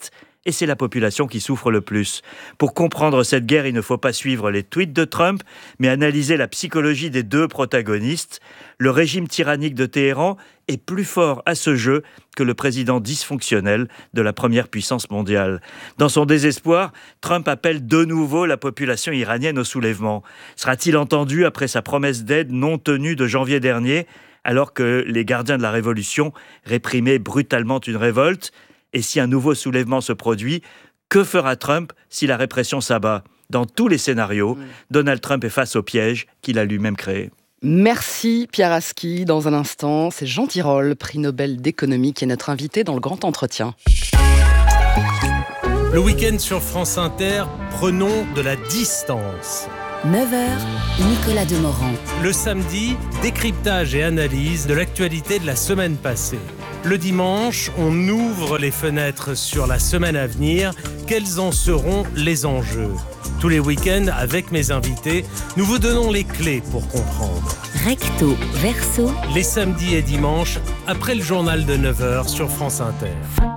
et c'est la population qui souffre le plus. Pour comprendre cette guerre, il ne faut pas suivre les tweets de Trump, mais analyser la psychologie des deux protagonistes. Le régime tyrannique de Téhéran est plus fort à ce jeu que le président dysfonctionnel de la première puissance mondiale. Dans son désespoir, Trump appelle de nouveau la population iranienne au soulèvement. Sera-t-il entendu après sa promesse d'aide non tenue de janvier dernier, alors que les gardiens de la révolution réprimaient brutalement une révolte? Et si un nouveau soulèvement se produit, que fera Trump si la répression s'abat? Dans tous les scénarios, mmh. Donald Trump est face au piège qu'il a lui-même créé. Merci Pierre Aski. Dans un instant, c'est Jean Tirole, prix Nobel d'économie, qui est notre invité dans le grand entretien. Le week-end sur France Inter, prenons de la distance. neuf heures, Nicolas Demorand. Le samedi, décryptage et analyse de l'actualité de la semaine passée. Le dimanche, on ouvre les fenêtres sur la semaine à venir. Quels en seront les enjeux ? Tous les week-ends, avec mes invités, nous vous donnons les clés pour comprendre. Recto, verso. Les samedis et dimanches, après le journal de neuf heures sur France Inter.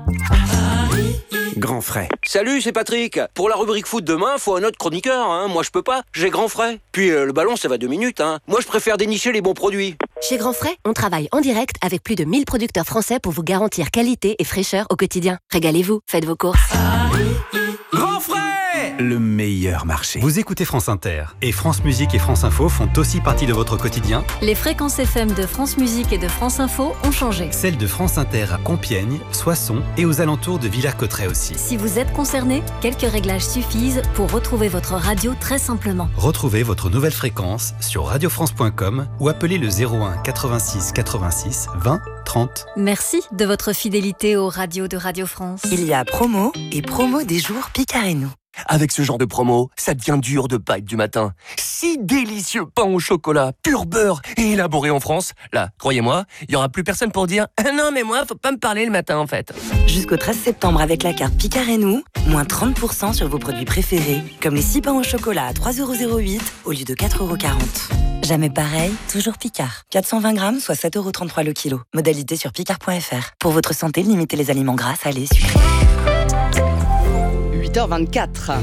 Grand frais. Salut, c'est Patrick. Pour la rubrique foot demain, faut un autre chroniqueur. Hein. Moi, je peux pas. J'ai Grand frais. Puis euh, le ballon, ça va deux minutes. Hein. Moi, je préfère dénicher les bons produits. Chez Grand frais, on travaille en direct avec plus de mille producteurs français pour vous garantir qualité et fraîcheur au quotidien. Régalez-vous, faites vos courses. Grand frais, le meilleur marché. Vous écoutez France Inter et France Musique et France Info font aussi partie de votre quotidien. Les fréquences F M de France Musique et de France Info ont changé. Celles de France Inter à Compiègne, Soissons et aux alentours de Villers-Cotterêts aussi. Si vous êtes concerné, quelques réglages suffisent pour retrouver votre radio très simplement. Retrouvez votre nouvelle fréquence sur radio france point com ou appelez le zéro un quatre-vingt-six quatre-vingt-six vingt trente. Merci de votre fidélité aux radios de Radio France. Il y a promo et promo des jours Picard et nous. Avec ce genre de promo, ça devient dur de pas être du matin. Si délicieux pain au chocolat, pur beurre et élaboré en France. Là, croyez-moi, il y aura plus personne pour dire ah « Non mais moi, faut pas me parler le matin en fait ». Jusqu'au treize septembre avec la carte Picard et nous, moins trente pour cent sur vos produits préférés, comme les six pains au chocolat à trois euros zéro huit au lieu de quatre euros quarante. Jamais pareil, toujours Picard. quatre cent vingt grammes, soit sept euros trente-trois le kilo. Modalité sur picard point f r. Pour votre santé, limitez les aliments gras, salés, sucrés. huit heures vingt-quatre.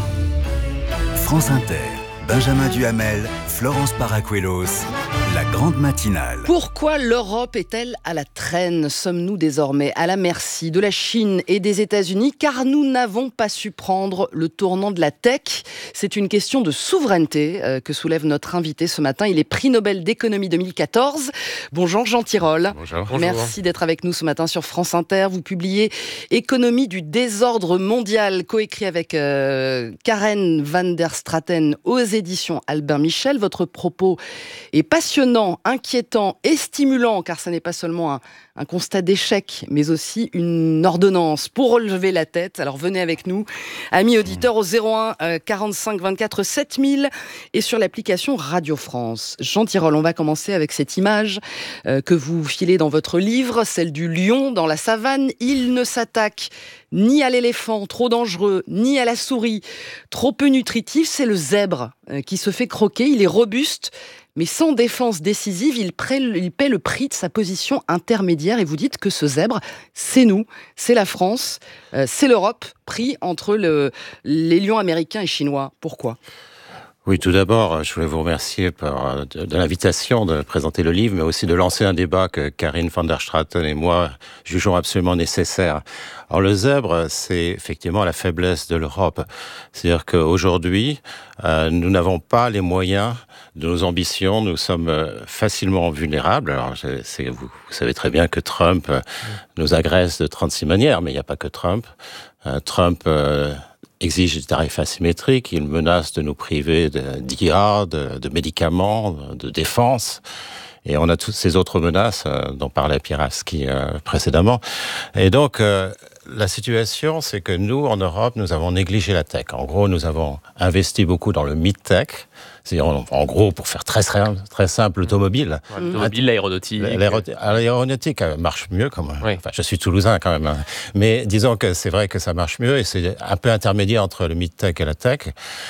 France Inter, Benjamin Duhamel, Florence Paracuelos, la grande matinale. Pourquoi l'Europe est-elle à la traîne ? Sommes-nous désormais à la merci de la Chine et des États-Unis car nous n'avons pas su prendre le tournant de la tech ? C'est une question de souveraineté euh, que soulève notre invité ce matin. Il est prix Nobel d'économie deux mille quatorze. Bonjour Jean Tirole. Bonjour. Merci d'être avec nous ce matin sur France Inter. Vous publiez Économie du désordre mondial, coécrit avec euh, Karen van der Straten aux éditions Albin Michel. Votre propos est passionnant, inquiétant et stimulant, car ce n'est pas seulement un, un constat d'échec, mais aussi une ordonnance pour relever la tête. Alors venez avec nous, amis auditeurs, au zéro un quarante-cinq vingt-quatre sept mille et sur l'application Radio France. Jean Tirole, on va commencer avec cette image euh, que vous filez dans votre livre, celle du lion dans la savane. Il ne s'attaque ni à l'éléphant, trop dangereux, ni à la souris, trop peu nutritif. C'est le zèbre euh, qui se fait croquer. Il est robuste, mais sans défense décisive. Il, paie, il paie le prix de sa position intermédiaire. Et vous dites que ce zèbre, c'est nous, c'est la France, euh, c'est l'Europe, pris entre le, les lions américains et chinois. Pourquoi ? Oui, tout d'abord, je voulais vous remercier pour, de, de l'invitation de présenter le livre, mais aussi de lancer un débat que Karine van der Straten et moi jugeons absolument nécessaire. Alors, le zèbre, c'est effectivement la faiblesse de l'Europe. C'est-à-dire qu'aujourd'hui, euh, nous n'avons pas les moyens de nos ambitions. Nous sommes facilement vulnérables. Alors, c'est, vous, vous savez très bien que Trump euh, nous agresse de trente-six manières, mais il n'y a pas que Trump. Euh, Trump... Euh, exige des tarifs asymétriques, il menace de nous priver d'I A, de, de médicaments, de défense, et on a toutes ces autres menaces euh, dont parlait Pierre Aski euh, précédemment. Et donc, euh, la situation, c'est que nous, en Europe, nous avons négligé la tech. En gros, nous avons investi beaucoup dans le mid-tech, c'est-à-dire, en, en gros, pour faire très, très, très simple, l'automobile. Ouais, l'automobile, l'aéronautique. L'aéronautique, l'aéronautique marche mieux, quand même. Oui. Enfin, je suis toulousain, quand même. Hein. Mais disons que c'est vrai que ça marche mieux, et c'est un peu intermédiaire entre le mid-tech et la tech.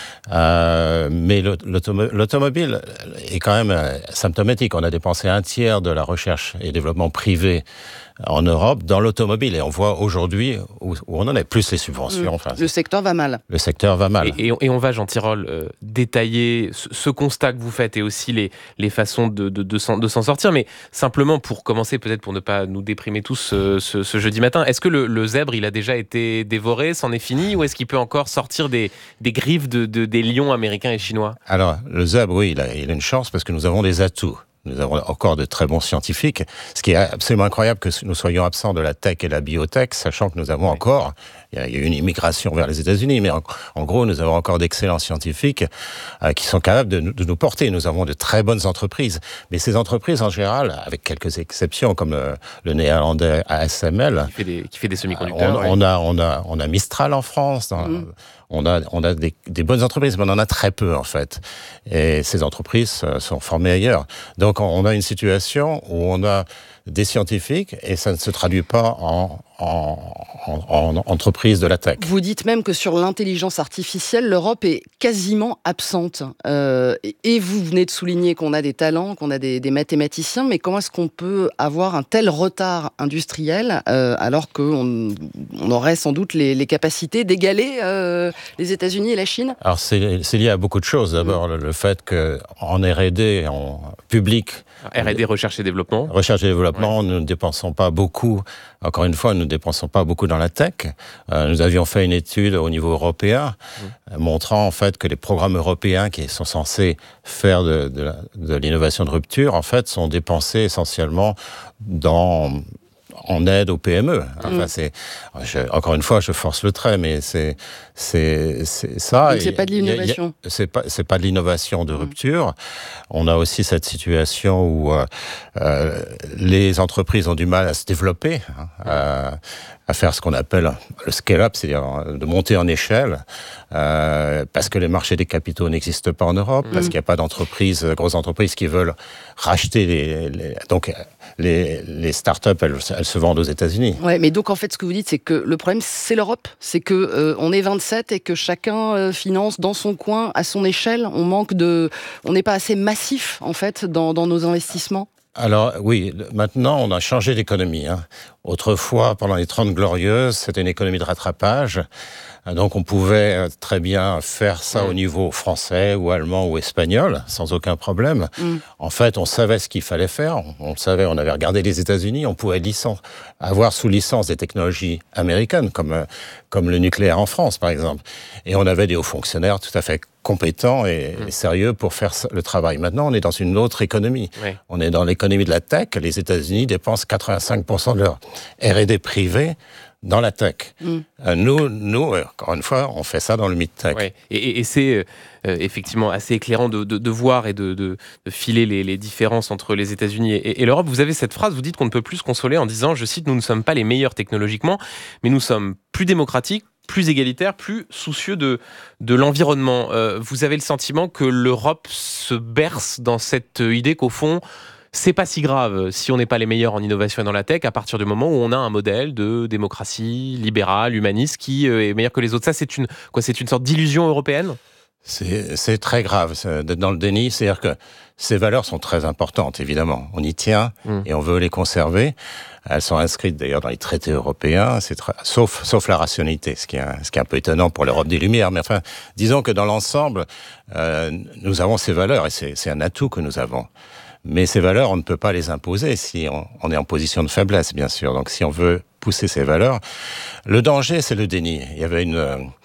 Euh, mais l'automobile, l'automobile est quand même symptomatique. On a dépensé un tiers de la recherche et développement privé en Europe dans l'automobile. Et on voit aujourd'hui où, où on en est, plus les subventions. Mmh. Enfin, le secteur va mal. Le secteur va mal. Et, et, et on va, Jean Tirole, euh, détailler ce, ce constat que vous faites et aussi les, les façons de, de, de, s'en, de s'en sortir. Mais simplement pour commencer, peut-être pour ne pas nous déprimer tous euh, ce, ce jeudi matin, est-ce que le, le zèbre, il a déjà été dévoré, c'en est fini, ou est-ce qu'il peut encore sortir des, des griffes de, de, des lions américains et chinois? Alors, le zèbre, oui, il a, il a une chance parce que nous avons des atouts. Nous avons encore de très bons scientifiques, ce qui est absolument incroyable que nous soyons absents de la tech et la biotech, sachant que nous avons encore, il y a eu une immigration vers les États-Unis, mais en, en gros, nous avons encore d'excellents scientifiques euh, qui sont capables de, de nous porter. Nous avons de très bonnes entreprises, mais ces entreprises, en général, avec quelques exceptions, comme le, le néerlandais A S M L, qui fait des, qui fait des semi-conducteurs. On, ouais. on, a, on, a, on a Mistral en France, dans, mmh. On a, on a des, des bonnes entreprises, mais on en a très peu, en fait. Et ces entreprises sont formées ailleurs. Donc, on a une situation où on a des scientifiques et ça ne se traduit pas en, en, en, en entreprise de la tech. Vous dites même que sur l'intelligence artificielle, l'Europe est quasiment absente. Euh, et vous venez de souligner qu'on a des talents, qu'on a des, des mathématiciens, mais comment est-ce qu'on peut avoir un tel retard industriel euh, alors qu'on on aurait sans doute les, les capacités d'égaler euh, les États-Unis et la Chine? Alors c'est, c'est lié à beaucoup de choses. D'abord, mmh. le, le fait qu'en R et D, en public... R et D, recherche et développement. Recherche et développement, ouais. Nous ne dépensons pas beaucoup. Encore une fois, nous ne dépensons pas beaucoup dans la tech. Euh, nous avions fait une étude au niveau européen, mmh. montrant en fait que les programmes européens qui sont censés faire de, de, de l'innovation de rupture, en fait, sont dépensés essentiellement dans... en aide aux P M E. Enfin, mmh. c'est, je, encore une fois, je force le trait, mais c'est, c'est, c'est ça. Donc c'est pas de l'innovation. Y a, y a, c'est pas, c'est pas de l'innovation de mmh. rupture. On a aussi cette situation où euh, euh, les entreprises ont du mal à se développer, hein, à, à faire ce qu'on appelle le scale-up, c'est-à-dire de monter en échelle, euh, parce que les marchés des capitaux n'existent pas en Europe, mmh. parce qu'il n'y a pas d'entreprises, grosses entreprises qui veulent racheter les, les donc les, les startups, elles, elles se vendent aux États-Unis. Ouais, mais donc en fait, ce que vous dites, c'est que le problème, c'est l'Europe, c'est que euh, on est vingt-sept et que chacun euh, finance dans son coin, à son échelle. On manque de, on n'est pas assez massif en fait dans, dans nos investissements. Alors oui, maintenant on a changé d'économie. Hein. Autrefois, pendant les trente glorieuses, c'était une économie de rattrapage. Donc on pouvait très bien faire ça mmh. au niveau français ou allemand ou espagnol, sans aucun problème. Mmh. En fait, on savait ce qu'il fallait faire. On savait, on avait regardé les États-Unis, on pouvait licence, avoir sous licence des technologies américaines, comme, comme le nucléaire en France, par exemple. Et on avait des hauts fonctionnaires tout à fait compétents et, mmh. et sérieux pour faire le travail. Maintenant, on est dans une autre économie. Oui. On est dans l'économie de la tech. Les États-Unis dépensent quatre-vingt-cinq pour cent de leur R et D privé dans la tech. Mm. Euh, nous, nous, encore une fois, on fait ça dans le mid-tech. Ouais. Et, et, et c'est euh, effectivement assez éclairant de, de, de voir et de, de, de filer les, les différences entre les États-Unis et, et l'Europe. Vous avez cette phrase, vous dites qu'on ne peut plus se consoler en disant, je cite, « Nous ne sommes pas les meilleurs technologiquement, mais nous sommes plus démocratiques, plus égalitaires, plus soucieux de, de l'environnement. Euh, » Vous avez le sentiment que l'Europe se berce dans cette idée qu'au fond, c'est pas si grave si on n'est pas les meilleurs en innovation et dans la tech à partir du moment où on a un modèle de démocratie libérale, humaniste qui est meilleur que les autres. Ça, c'est une, quoi, c'est une sorte d'illusion européenne ? C'est, c'est très grave d'être dans le déni. C'est-à-dire que ces valeurs sont très importantes, évidemment. On y tient mmh. et on veut les conserver. Elles sont inscrites d'ailleurs dans les traités européens, c'est très, sauf, sauf la rationalité, ce qui, est un, ce qui est un peu étonnant pour l'Europe des Lumières. Mais enfin, disons que dans l'ensemble, euh, nous avons ces valeurs et c'est, c'est un atout que nous avons. Mais ces valeurs, on ne peut pas les imposer si on, on est en position de faiblesse, bien sûr. Donc, si on veut pousser ces valeurs, le danger, c'est le déni. Il y avait une,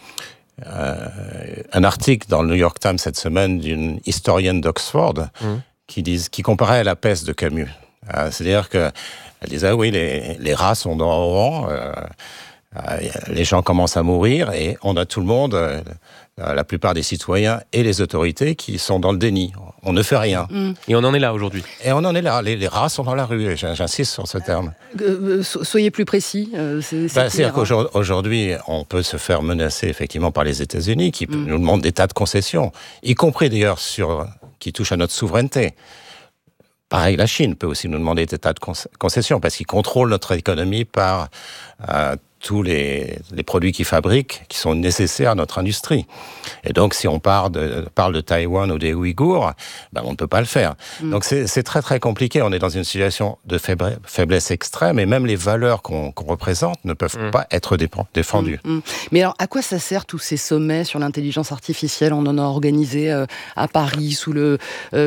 euh, un article dans le New York Times cette semaine d'une historienne d'Oxford mmh. qui, dis, qui comparait à la peste de Camus. Euh, c'est-à-dire que elle disait, ah oui, les, les rats sont dans le rang, euh, euh, les gens commencent à mourir et on a tout le monde... Euh, la plupart des citoyens et les autorités qui sont dans le déni. On ne fait rien. Mmh. Et on en est là aujourd'hui. Et on en est là. Les, les rats sont dans la rue. Et j'insiste sur ce terme. Euh, soyez plus précis. Euh, c'est, c'est bah, c'est-à-dire qu'aujourd'hui, on peut se faire menacer effectivement par les États-Unis qui mmh. nous demandent des tas de concessions, y compris d'ailleurs sur qui touchent à notre souveraineté. Pareil, la Chine peut aussi nous demander des tas de concessions parce qu'ils contrôlent notre économie par euh, tous les, les produits qu'ils fabriquent qui sont nécessaires à notre industrie. Et donc, si on parle de, parle de Taïwan ou des Ouïghours, ben, on ne peut pas le faire. Mm. Donc, c'est, c'est très, très compliqué. On est dans une situation de faible, faiblesse extrême et même les valeurs qu'on, qu'on représente ne peuvent mm. pas être défendues. Mm. Mm. Mais alors, à quoi ça sert tous ces sommets sur l'intelligence artificielle? On en a organisé euh, à Paris sous le,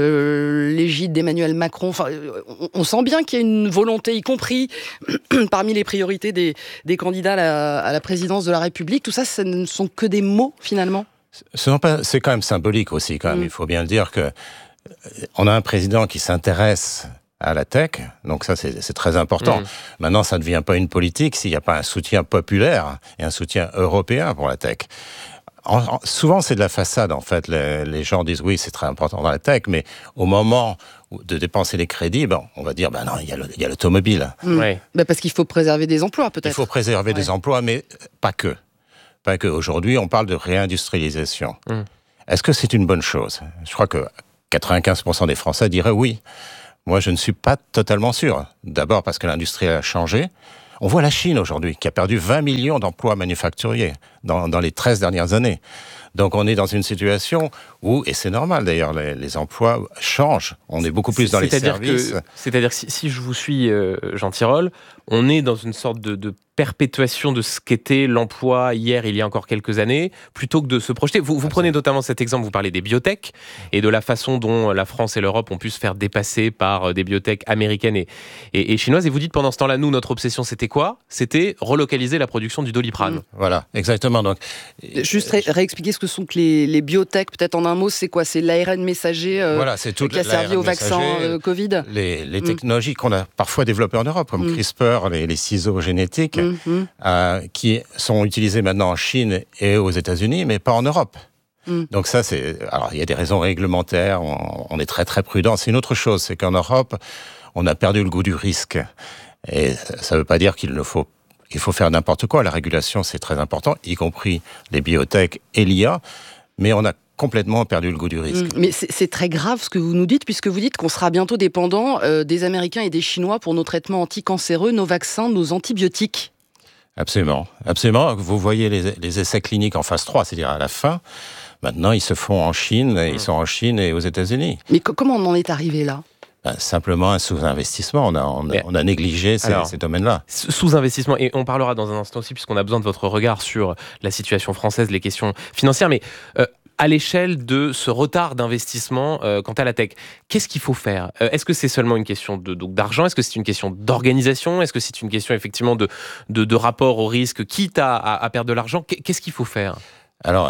euh, l'égide d'Emmanuel Macron. Enfin, on, on sent bien qu'il y a une volonté, y compris parmi les priorités des, des candidats à la, à la présidence de la République. Tout ça, ce ne sont que des mots, finalement? Ce n'est pas, c'est quand même symbolique aussi, quand même. Mm. Il faut bien le dire que on a un président qui s'intéresse à la tech, donc ça, c'est, c'est très important. Mm. Maintenant, ça ne devient pas une politique s'il n'y a pas un soutien populaire et un soutien européen pour la tech. En, en, souvent, c'est de la façade, en fait. Les, les gens disent, oui, c'est très important dans la tech, mais au moment de dépenser les crédits, ben, on va dire, ben non, il y a, le, il y a l'automobile. Mmh. Ouais. Ben parce qu'il faut préserver des emplois, peut-être. Il faut préserver ouais. des emplois, mais pas que. Pas que. Aujourd'hui, on parle de réindustrialisation. Mmh. Est-ce que c'est une bonne chose? Je crois que quatre-vingt-quinze pour cent des Français diraient oui. Moi, je ne suis pas totalement sûr. D'abord parce que l'industrie a changé. On voit la Chine aujourd'hui, qui a perdu vingt millions d'emplois manufacturiers dans, dans les treize dernières années. Donc on est dans une situation où, et c'est normal d'ailleurs, les, les emplois changent. On est beaucoup plus dans les services. Que, c'est-à-dire que si, si je vous suis, euh, Jean Tirole, on est dans une sorte de, de perpétuation de ce qu'était l'emploi hier, il y a encore quelques années, plutôt que de se projeter. Vous, vous prenez notamment cet exemple, vous parlez des biotech et de la façon dont la France et l'Europe ont pu se faire dépasser par des biotech américaines et, et, et chinoises. Et vous dites pendant ce temps-là, nous, notre obsession, c'était quoi? C'était relocaliser la production du Doliprane. Mmh. Voilà, exactement. Donc, juste ré- réexpliquer ce que sont que les, les biotech, peut-être en un mot, c'est quoi? C'est l'A R N messager euh, voilà, c'est toute qui a servi au vaccin euh, Covid. Les, les technologies mmh. qu'on a parfois développées en Europe, comme mmh. CRISPR, les, les ciseaux génétiques, mmh. euh, qui sont utilisés maintenant en Chine et aux États-Unis, mais pas en Europe. Mmh. Donc ça, c'est... Alors, il y a des raisons réglementaires, on, on est très très prudent. C'est une autre chose, c'est qu'en Europe, on a perdu le goût du risque. Et ça ne veut pas dire qu'il ne faut Il faut faire n'importe quoi. La régulation, c'est très important, y compris les biotech et l'I A. Mais on a complètement perdu le goût du risque. Mais c'est, c'est très grave ce que vous nous dites, puisque vous dites qu'on sera bientôt dépendant euh, des Américains et des Chinois pour nos traitements anticancéreux, nos vaccins, nos antibiotiques. Absolument. Absolument. Vous voyez les, les essais cliniques en phase trois, c'est-à-dire à la fin. Maintenant, ils se font en Chine, mmh. ils sont en Chine et aux États-Unis. Mais co- comment on en est arrivé là ? Ben, simplement un sous-investissement. On a, on a, on a négligé ces, Alors, ces domaines-là. Sous-investissement, et on parlera dans un instant aussi, puisqu'on a besoin de votre regard sur la situation française, les questions financières, mais euh, à l'échelle de ce retard d'investissement euh, quant à la tech, qu'est-ce qu'il faut faire ? euh, Est-ce que c'est seulement une question de, donc, d'argent ? Est-ce que c'est une question d'organisation ? Est-ce que c'est une question effectivement de, de, de rapport au risque, quitte à, à, à perdre de l'argent ? Qu'est-ce qu'il faut faire ? Alors,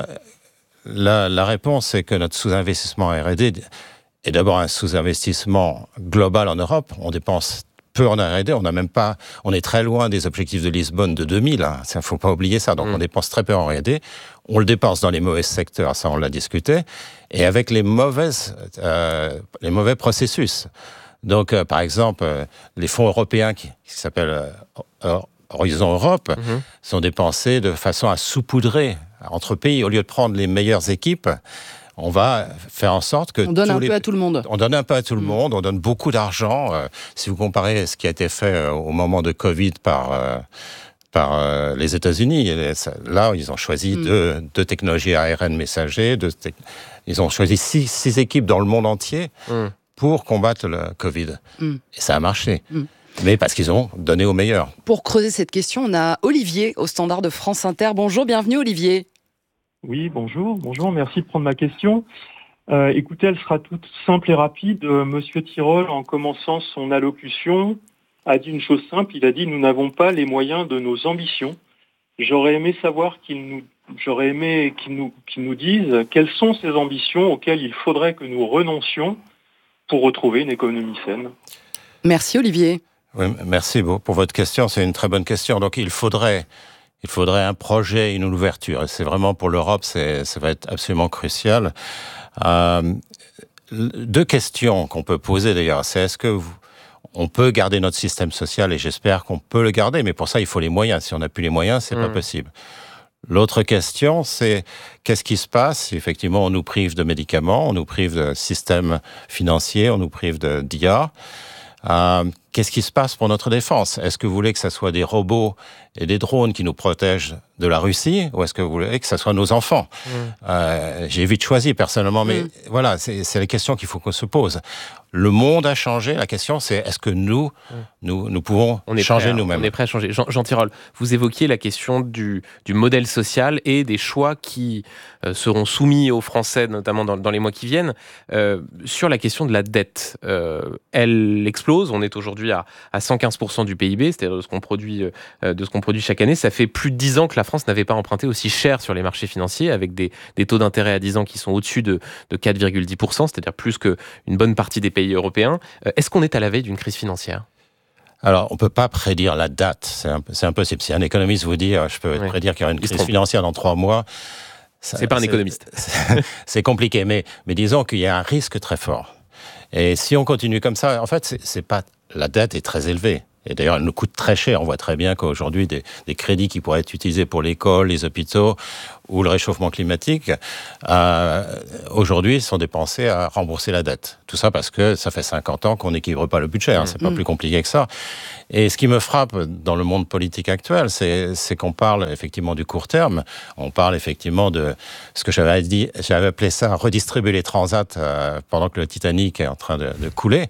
la, la réponse, c'est que notre sous-investissement R et D est d'abord un sous-investissement global en Europe. On dépense peu en R et D, on n'a même pas, on est très loin des objectifs de Lisbonne de deux mille. Hein. Il ne faut pas oublier ça. Donc, mmh. on dépense très peu en R et D. On le dépense dans les mauvais secteurs, ça, on l'a discuté, et avec les mauvaises, euh, les mauvais processus. Donc, euh, par exemple, euh, les fonds européens qui, qui s'appellent euh, Horizon Europe mmh. sont dépensés de façon à saupoudrer entre pays. Au lieu de prendre les meilleures équipes, on va faire en sorte que... On donne un les... peu à tout le monde. On donne un peu à tout le mmh. monde, on donne beaucoup d'argent. Euh, si vous comparez ce qui a été fait euh, au moment de Covid par, euh, par euh, les États-Unis, là, ils ont choisi mmh. deux, deux technologies A R N messager, deux te... ils ont choisi six, six équipes dans le monde entier mmh. pour combattre le Covid. Mmh. Et ça a marché. Mmh. Mais parce qu'ils ont donné au meilleur. Pour creuser cette question, on a Olivier au standard de France Inter. Bonjour, bienvenue Olivier. Oui, bonjour, bonjour, merci de prendre ma question. Euh, écoutez, elle sera toute simple et rapide. Euh, Monsieur Tirole, en commençant son allocution, a dit une chose simple, il a dit « Nous n'avons pas les moyens de nos ambitions ». J'aurais aimé savoir qu'il nous, j'aurais aimé qu'il nous, qu'il nous dise quelles sont ces ambitions auxquelles il faudrait que nous renoncions pour retrouver une économie saine. Merci Olivier. Oui, merci pour votre question, c'est une très bonne question. Donc il faudrait... Il faudrait un projet, une ouverture. Et c'est vraiment pour l'Europe, c'est, ça va être absolument crucial. Euh, deux questions qu'on peut poser d'ailleurs, c'est est-ce que vous, on peut garder notre système social, et j'espère qu'on peut le garder, mais pour ça il faut les moyens. Si on n'a plus les moyens, c'est mmh. pas possible. L'autre question, c'est qu'est-ce qui se passe si effectivement on nous prive de médicaments, on nous prive de systèmes financiers, on nous prive de d'I A. Euh, qu'est-ce qui se passe pour notre défense? Est-ce que vous voulez que ce soit des robots et des drones qui nous protègent de la Russie, ou est-ce que vous voulez que ce soit nos enfants? mmh. euh, J'ai vite choisi personnellement, mais mmh. voilà, c'est, c'est la question qu'il faut qu'on se pose. Le monde a changé, la question c'est est-ce que nous, mmh. nous, nous pouvons on est changer à, nous-mêmes? On est prêt à changer. Jean, Jean Tirole, vous évoquiez la question du, du modèle social et des choix qui euh, seront soumis aux Français, notamment dans, dans les mois qui viennent. Euh, sur la question de la dette, euh, elle explose. On est aujourd'hui à, à cent quinze pour cent du P I B, c'est-à-dire de ce qu'on produit, euh, de ce qu'on produit chaque année. Ça fait plus de dix ans que la France n'avait pas emprunté aussi cher sur les marchés financiers, avec des, des taux d'intérêt à dix ans qui sont au-dessus de, de quatre virgule dix pour cent, c'est-à-dire plus qu'une bonne partie des pays européens. Euh, est-ce qu'on est à la veille d'une crise financière? Alors, on ne peut pas prédire la date, c'est, un, c'est impossible. Si un économiste vous dit euh, je peux ouais. prédire qu'il y aura une crise financière dans trois mois, ça, c'est pas un c'est, économiste. C'est, c'est compliqué, mais, mais disons qu'il y a un risque très fort. Et si on continue comme ça, en fait, c'est, c'est pas, la dette est très élevée. Et d'ailleurs, elle nous coûte très cher. On voit très bien qu'aujourd'hui, des, des crédits qui pourraient être utilisés pour l'école, les hôpitaux ou le réchauffement climatique, euh, aujourd'hui, sont dépensés à rembourser la dette. Tout ça parce que ça fait cinquante ans qu'on n'équilibre pas le budget. Hein. C'est pas mmh. plus compliqué que ça. Et ce qui me frappe dans le monde politique actuel, c'est, c'est qu'on parle effectivement du court terme. On parle effectivement de ce que j'avais dit, j'avais appelé ça redistribuer les transats euh, pendant que le Titanic est en train de, de couler.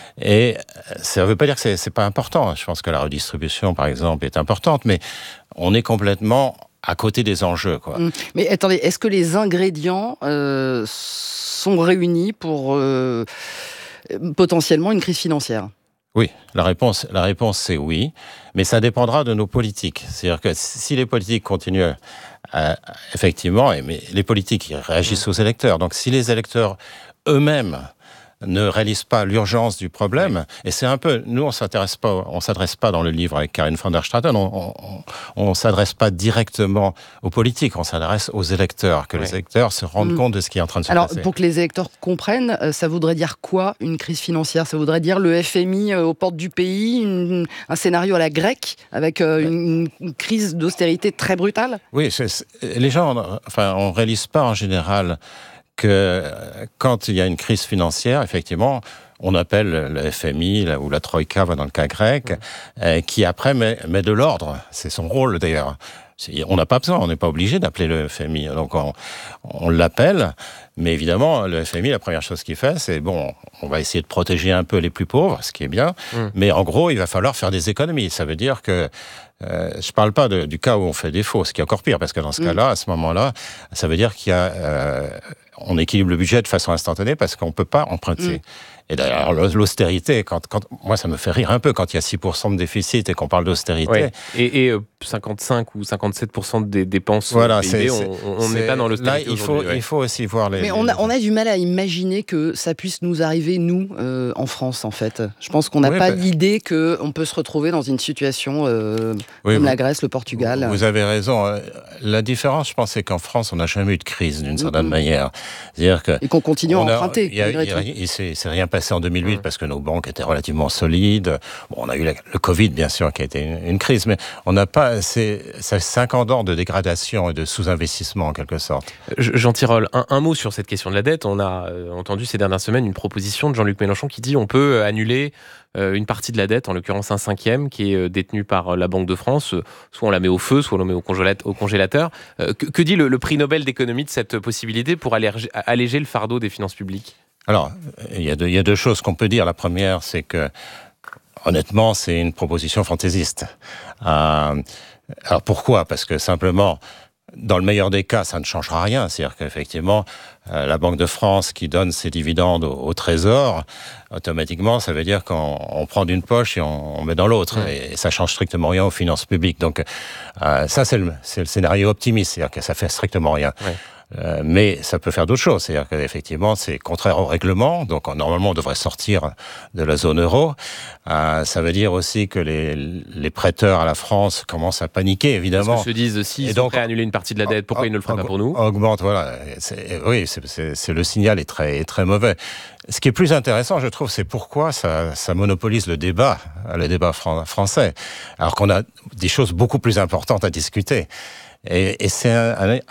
Et ça ne veut pas dire que c'est, c'est pas important. Je pense que la redistribution, par exemple, est importante, mais on est complètement à côté des enjeux, quoi. Mmh. Mais attendez, est-ce que les ingrédients euh, sont réunis pour euh, potentiellement une crise financière? Oui, la réponse, la réponse c'est oui, mais ça dépendra de nos politiques. C'est-à-dire que si les politiques continuent à, effectivement, mais les politiques ils réagissent aux électeurs, donc si les électeurs eux-mêmes ne réalise pas l'urgence du problème. Et c'est un peu, nous, on s'intéresse pas, on s'adresse pas dans le livre avec Karin van der Straten, on, on, on s'adresse pas directement aux politiques, on s'adresse aux électeurs, que ouais. les électeurs se rendent mmh. compte de ce qui est en train de se Alors, passer. Alors, pour que les électeurs comprennent, ça voudrait dire quoi, une crise financière? Ça voudrait dire le F M I aux portes du pays, une, un scénario à la grecque, avec une, une crise d'austérité très brutale? Oui, c'est, c'est, les gens, enfin, on réalise pas en général que quand il y a une crise financière, effectivement, on appelle le F M I ou la Troïka, dans le cas grec, mmh. qui après met, met de l'ordre. C'est son rôle d'ailleurs. On n'a pas besoin, on n'est pas obligé d'appeler le F M I. Donc on, on l'appelle, mais évidemment, le F M I, la première chose qu'il fait, c'est bon, on va essayer de protéger un peu les plus pauvres, ce qui est bien, mmh. mais en gros, il va falloir faire des économies. Ça veut dire que Euh, je ne parle pas de, du cas où on fait défaut, ce qui est encore pire, parce que dans ce mmh. cas-là, à ce moment-là, ça veut dire qu'il y a, euh, on équilibre le budget de façon instantanée parce qu'on ne peut pas emprunter. Mmh. Et d'ailleurs, l'austérité, quand, quand, moi, ça me fait rire un peu quand il y a six pour cent de déficit et qu'on parle d'austérité. Ouais. Et, et euh, cinquante-cinq ou cinquante-sept pour cent des dépenses voilà, P I B, c'est, on n'est pas dans l'austérité. Là, il faut, ouais. il faut aussi voir les... Mais on a, on a du mal à imaginer que ça puisse nous arriver, nous, euh, en France, en fait. Je pense qu'on n'a oui, pas bah... l'idée qu'on peut se retrouver dans une situation euh, oui, comme vous, la Grèce, le Portugal. Vous avez raison. La différence, je pense, c'est qu'en France, on n'a jamais eu de crise, d'une certaine mmh. manière. C'est-à-dire que et qu'on continue à emprunter. Il y a, y a, y a, c'est, c'est rien passé en deux mille huit mmh. parce que nos banques étaient relativement solides. Bon, on a eu la, le Covid, bien sûr, qui a été une, une crise, mais on n'a pas... C'est, c'est cinquante ans de dégradation et de sous-investissement, en quelque sorte. Jean Tirole, un, un mot sur cette question de la dette. On a entendu ces dernières semaines une proposition de Jean-Luc Mélenchon qui dit on peut annuler une partie de la dette, en l'occurrence un cinquième, qui est détenue par la Banque de France. Soit on la met au feu, soit on la met au congélateur. Que, que dit le, le prix Nobel d'économie de cette possibilité pour alléger, alléger le fardeau des finances publiques? Alors, il y a deux, il y a deux choses qu'on peut dire. La première, c'est que, honnêtement, c'est une proposition fantaisiste. Euh, alors pourquoi? Parce que simplement, dans le meilleur des cas, ça ne changera rien. C'est-à-dire qu'effectivement, euh, la Banque de France qui donne ses dividendes au, au Trésor, automatiquement, ça veut dire qu'on on prend d'une poche et on, on met dans l'autre. Mmh. Et, et ça change strictement rien aux finances publiques. Donc, euh, ça, c'est le, c'est le scénario optimiste. C'est-à-dire que ça fait strictement rien. Ouais. Euh, mais ça peut faire d'autres choses, c'est-à-dire qu'effectivement c'est contraire au règlement, donc normalement on devrait sortir de la zone euro. Euh, ça veut dire aussi que les, les prêteurs à la France commencent à paniquer, évidemment. Parce que se disent, s'ils sont prêts à annuler une partie de la dette, pourquoi ils ne le feraient pas pour nous? Augmente, voilà. C'est, oui, c'est, c'est, c'est, le signal est très, est très mauvais. Ce qui est plus intéressant, je trouve, c'est pourquoi ça, ça monopolise le débat, le débat fran- français, alors qu'on a des choses beaucoup plus importantes à discuter. Et, et c'est un, un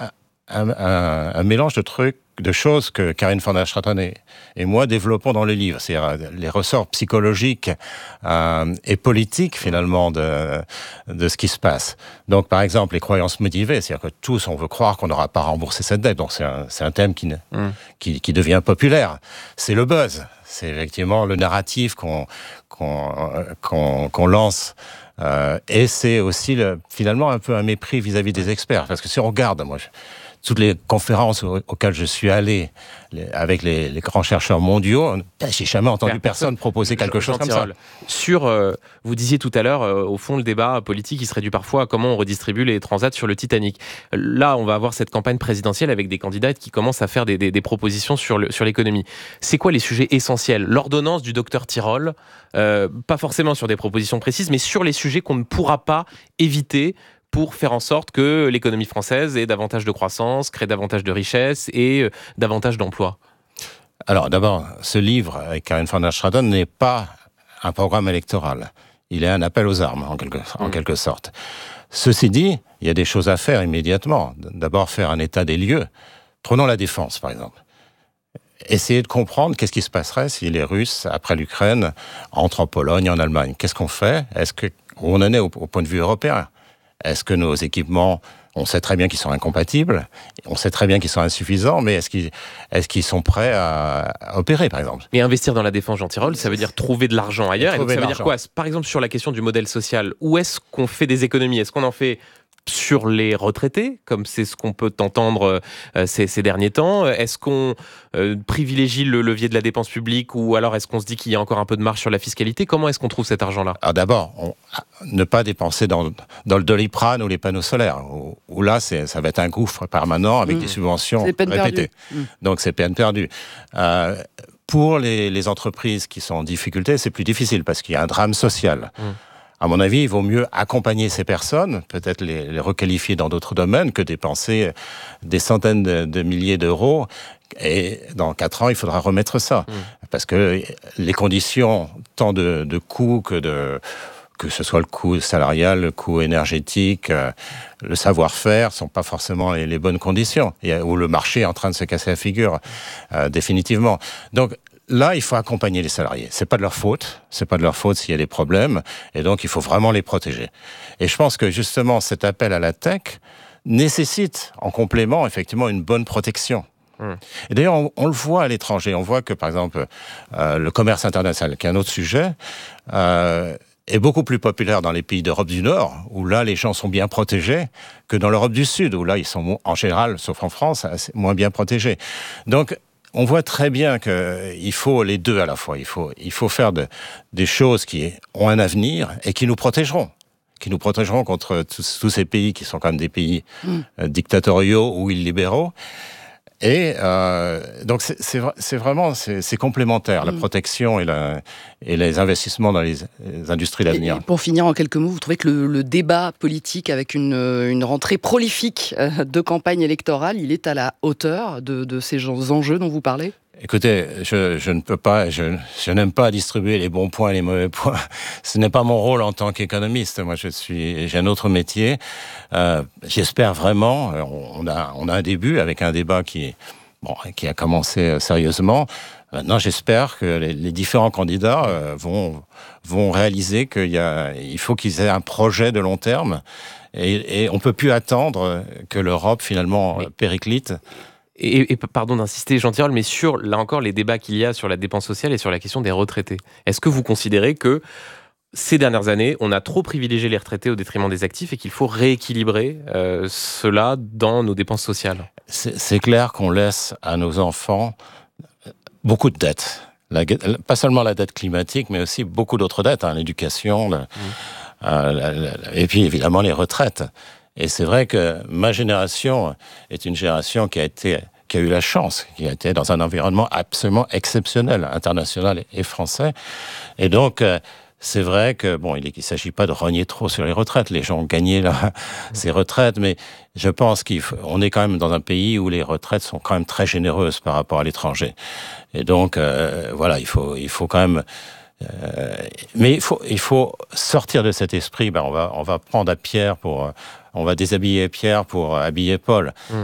un, un, un mélange de trucs, de choses que Karin van der Straeten et, et moi développons dans le livre. C'est-à-dire les ressorts psychologiques euh, et politiques, finalement, de, de ce qui se passe. Donc, par exemple, les croyances motivées, c'est-à-dire que tous, on veut croire qu'on n'aura pas remboursé cette dette. Donc, c'est un, c'est un thème qui, mm. qui, qui devient populaire. C'est le buzz. C'est effectivement le narratif qu'on, qu'on, qu'on, qu'on lance. Euh, et c'est aussi, le, finalement, un peu un mépris vis-à-vis des experts. Parce que si on regarde, moi... Je, toutes les conférences auxquelles je suis allé les, avec les, les grands chercheurs mondiaux, j'ai jamais entendu personne proposer quelque chose comme ça. Sur, euh, vous disiez tout à l'heure, euh, au fond, le débat politique, il se réduit parfois à comment on redistribue les transats sur le Titanic. Là, on va avoir cette campagne présidentielle avec des candidats qui commencent à faire des, des, des propositions sur, le, sur l'économie. C'est quoi les sujets essentiels ? L'ordonnance du docteur Tirole, euh, pas forcément sur des propositions précises, mais sur les sujets qu'on ne pourra pas éviter pour faire en sorte que l'économie française ait davantage de croissance, crée davantage de richesses et euh, davantage d'emplois. Alors d'abord, ce livre avec Karin van der Straeten n'est pas un programme électoral. Il est un appel aux armes, en quelque, en mmh. quelque sorte. Ceci dit, il y a des choses à faire immédiatement. D'abord, faire un état des lieux. Prenons la défense, par exemple. Essayer de comprendre qu'est-ce qui se passerait si les Russes, après l'Ukraine, entrent en Pologne, en Allemagne. Qu'est-ce qu'on fait ? Est-ce que, où on en est au, au point de vue européen ? Est-ce que nos équipements, on sait très bien qu'ils sont incompatibles, on sait très bien qu'ils sont insuffisants, mais est-ce qu'ils, est-ce qu'ils sont prêts à, à opérer, par exemple ? Mais investir dans la défense, Jean Tirole, ça veut dire trouver de l'argent ailleurs. Et donc ça veut dire quoi ? Par exemple, sur la question du modèle social, où est-ce qu'on fait des économies ? Est-ce qu'on en fait sur les retraités, comme c'est ce qu'on peut entendre euh, ces, ces derniers temps ? Est-ce qu'on euh, privilégie le levier de la dépense publique, ou alors est-ce qu'on se dit qu'il y a encore un peu de marge sur la fiscalité ? Comment est-ce qu'on trouve cet argent-là ? Alors d'abord, on, ne pas dépenser dans, dans le Doliprane ou les panneaux solaires, où, où là, c'est, ça va être un gouffre permanent avec mmh. des subventions répétées. Mmh. Donc c'est peine perdue. Euh, pour les, les entreprises qui sont en difficulté, c'est plus difficile parce qu'il y a un drame social. Mmh. À mon avis, il vaut mieux accompagner ces personnes, peut-être les, les requalifier dans d'autres domaines, que dépenser des centaines de, de milliers d'euros. Et dans quatre ans, il faudra remettre ça. Mmh. Parce que les conditions, tant de, de coûts que de... que ce soit le coût salarial, le coût énergétique, euh, le savoir-faire, ne sont pas forcément les, les bonnes conditions. Et, où le marché est en train de se casser la figure, euh, définitivement. Donc, là, il faut accompagner les salariés. C'est pas de leur faute. C'est pas de leur faute s'il y a des problèmes. Et donc, il faut vraiment les protéger. Et je pense que, justement, cet appel à la tech nécessite, en complément, effectivement, une bonne protection. Mmh. Et d'ailleurs, on, on le voit à l'étranger. On voit que, par exemple, euh, le commerce international, qui est un autre sujet, euh, est beaucoup plus populaire dans les pays d'Europe du Nord, où là, les gens sont bien protégés, que dans l'Europe du Sud, où là, ils sont, en général, sauf en France, moins bien protégés. Donc, on voit très bien qu'il faut les deux à la fois. Il faut, il faut faire de, des choses qui ont un avenir et qui nous protégeront. Qui nous protégeront contre tous, tous ces pays qui sont quand même des pays mmh. euh, dictatoriaux ou illibéraux. Et euh, donc, c'est, c'est, c'est vraiment c'est, c'est complémentaire, mmh. la protection et, la, et les investissements dans les, les industries d'avenir. Et pour finir, en quelques mots, vous trouvez que le, le débat politique, avec une, une rentrée prolifique de campagne électorale, il est à la hauteur de, de ces enjeux dont vous parlez ? Écoutez, je, je ne peux pas, je, je n'aime pas distribuer les bons points et les mauvais points. Ce n'est pas mon rôle en tant qu'économiste. Moi, je suis, j'ai un autre métier. Euh, j'espère vraiment. On a, on a un début avec un débat qui, bon, qui a commencé sérieusement. Maintenant, j'espère que les, les différents candidats euh, vont, vont réaliser qu'il y a, il faut qu'ils aient un projet de long terme. Et, et on peut plus attendre que l'Europe finalement oui. périclite. Et, et pardon d'insister, Jean Tirole, mais sur, là encore, les débats qu'il y a sur la dépense sociale et sur la question des retraités. Est-ce que vous considérez que ces dernières années, on a trop privilégié les retraités au détriment des actifs et qu'il faut rééquilibrer euh, cela dans nos dépenses sociales ? c'est, c'est clair qu'on laisse à nos enfants beaucoup de dettes. La, pas seulement la dette climatique, mais aussi beaucoup d'autres dettes, hein, l'éducation, la, mmh. euh, la, la, et puis évidemment les retraites. Et c'est vrai que ma génération est une génération qui a été, qui a eu la chance, qui a été dans un environnement absolument exceptionnel, international et français. Et donc, c'est vrai que bon, il ne s'agit pas de rogner trop sur les retraites. Les gens ont gagné là, ces retraites, mais je pense qu'on est quand même dans un pays où les retraites sont quand même très généreuses par rapport à l'étranger. Et donc, euh, voilà, il faut, il faut quand même. Euh, mais il faut, il faut sortir de cet esprit. Ben, on va, on va prendre à Pierre pour. On va déshabiller Pierre pour habiller Paul. Mmh.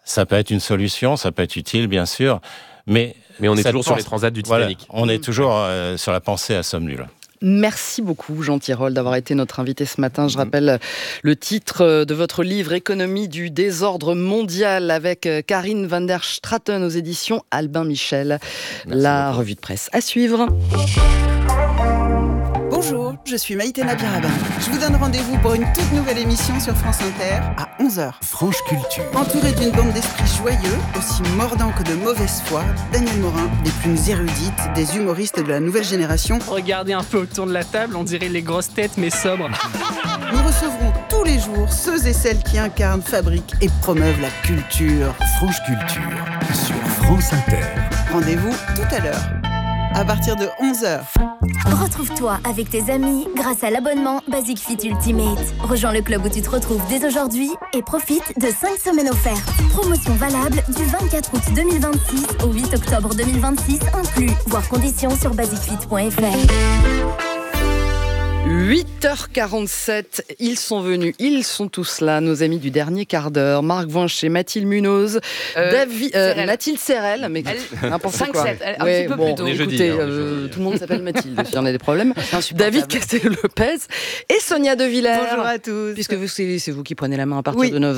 Ça peut être une solution, ça peut être utile, bien sûr, mais... Mais on est toujours pense, sur les transats du Titanic. Voilà, on est toujours euh, sur la pensée à somme nulle. Merci beaucoup, Jean Tirole, d'avoir été notre invité ce matin. Je rappelle le titre de votre livre « Économie du désordre mondial » avec Karine van der Straten aux éditions Albin Michel. Merci La beaucoup. Revue de presse à suivre. Bonjour, je suis Maïté Nabiraba. Je vous donne rendez-vous pour une toute nouvelle émission sur France Inter à onze heures. Franche Culture. Entouré d'une bande d'esprits joyeux, aussi mordants que de mauvaise foi, Daniel Morin, des plus érudites, des humoristes de la nouvelle génération. Regardez un peu autour de la table, on dirait les grosses têtes mais sobres. Nous recevrons tous les jours ceux et celles qui incarnent, fabriquent et promeuvent la culture. Franche Culture sur France Inter. Rendez-vous tout à l'heure, à partir de onze heures. Retrouve-toi avec tes amis grâce à l'abonnement Basic Fit Ultimate. Rejoins le club où tu te retrouves dès aujourd'hui et profite de cinq semaines offertes. Promotion valable du vingt-quatre août deux mille vingt-six au huit octobre deux mille vingt-six inclus. Voir conditions sur basic fit point f r. huit heures quarante-sept, ils sont venus, ils sont tous là, nos amis du dernier quart d'heure. Marc Voincher, Mathilde Munoz, euh, David, euh, Mathilde Serrel, mais n'importe cinq quoi. sept, un ouais, petit peu bon, plus tôt. Écoutez, jeudi, hein, euh, tout le monde s'appelle Mathilde, si on a des problèmes. David Castel-Lopez et Sonia De Villers. Bonjour à tous. Puisque vous, c'est, c'est vous qui prenez la main à partir oui. de neuf heures.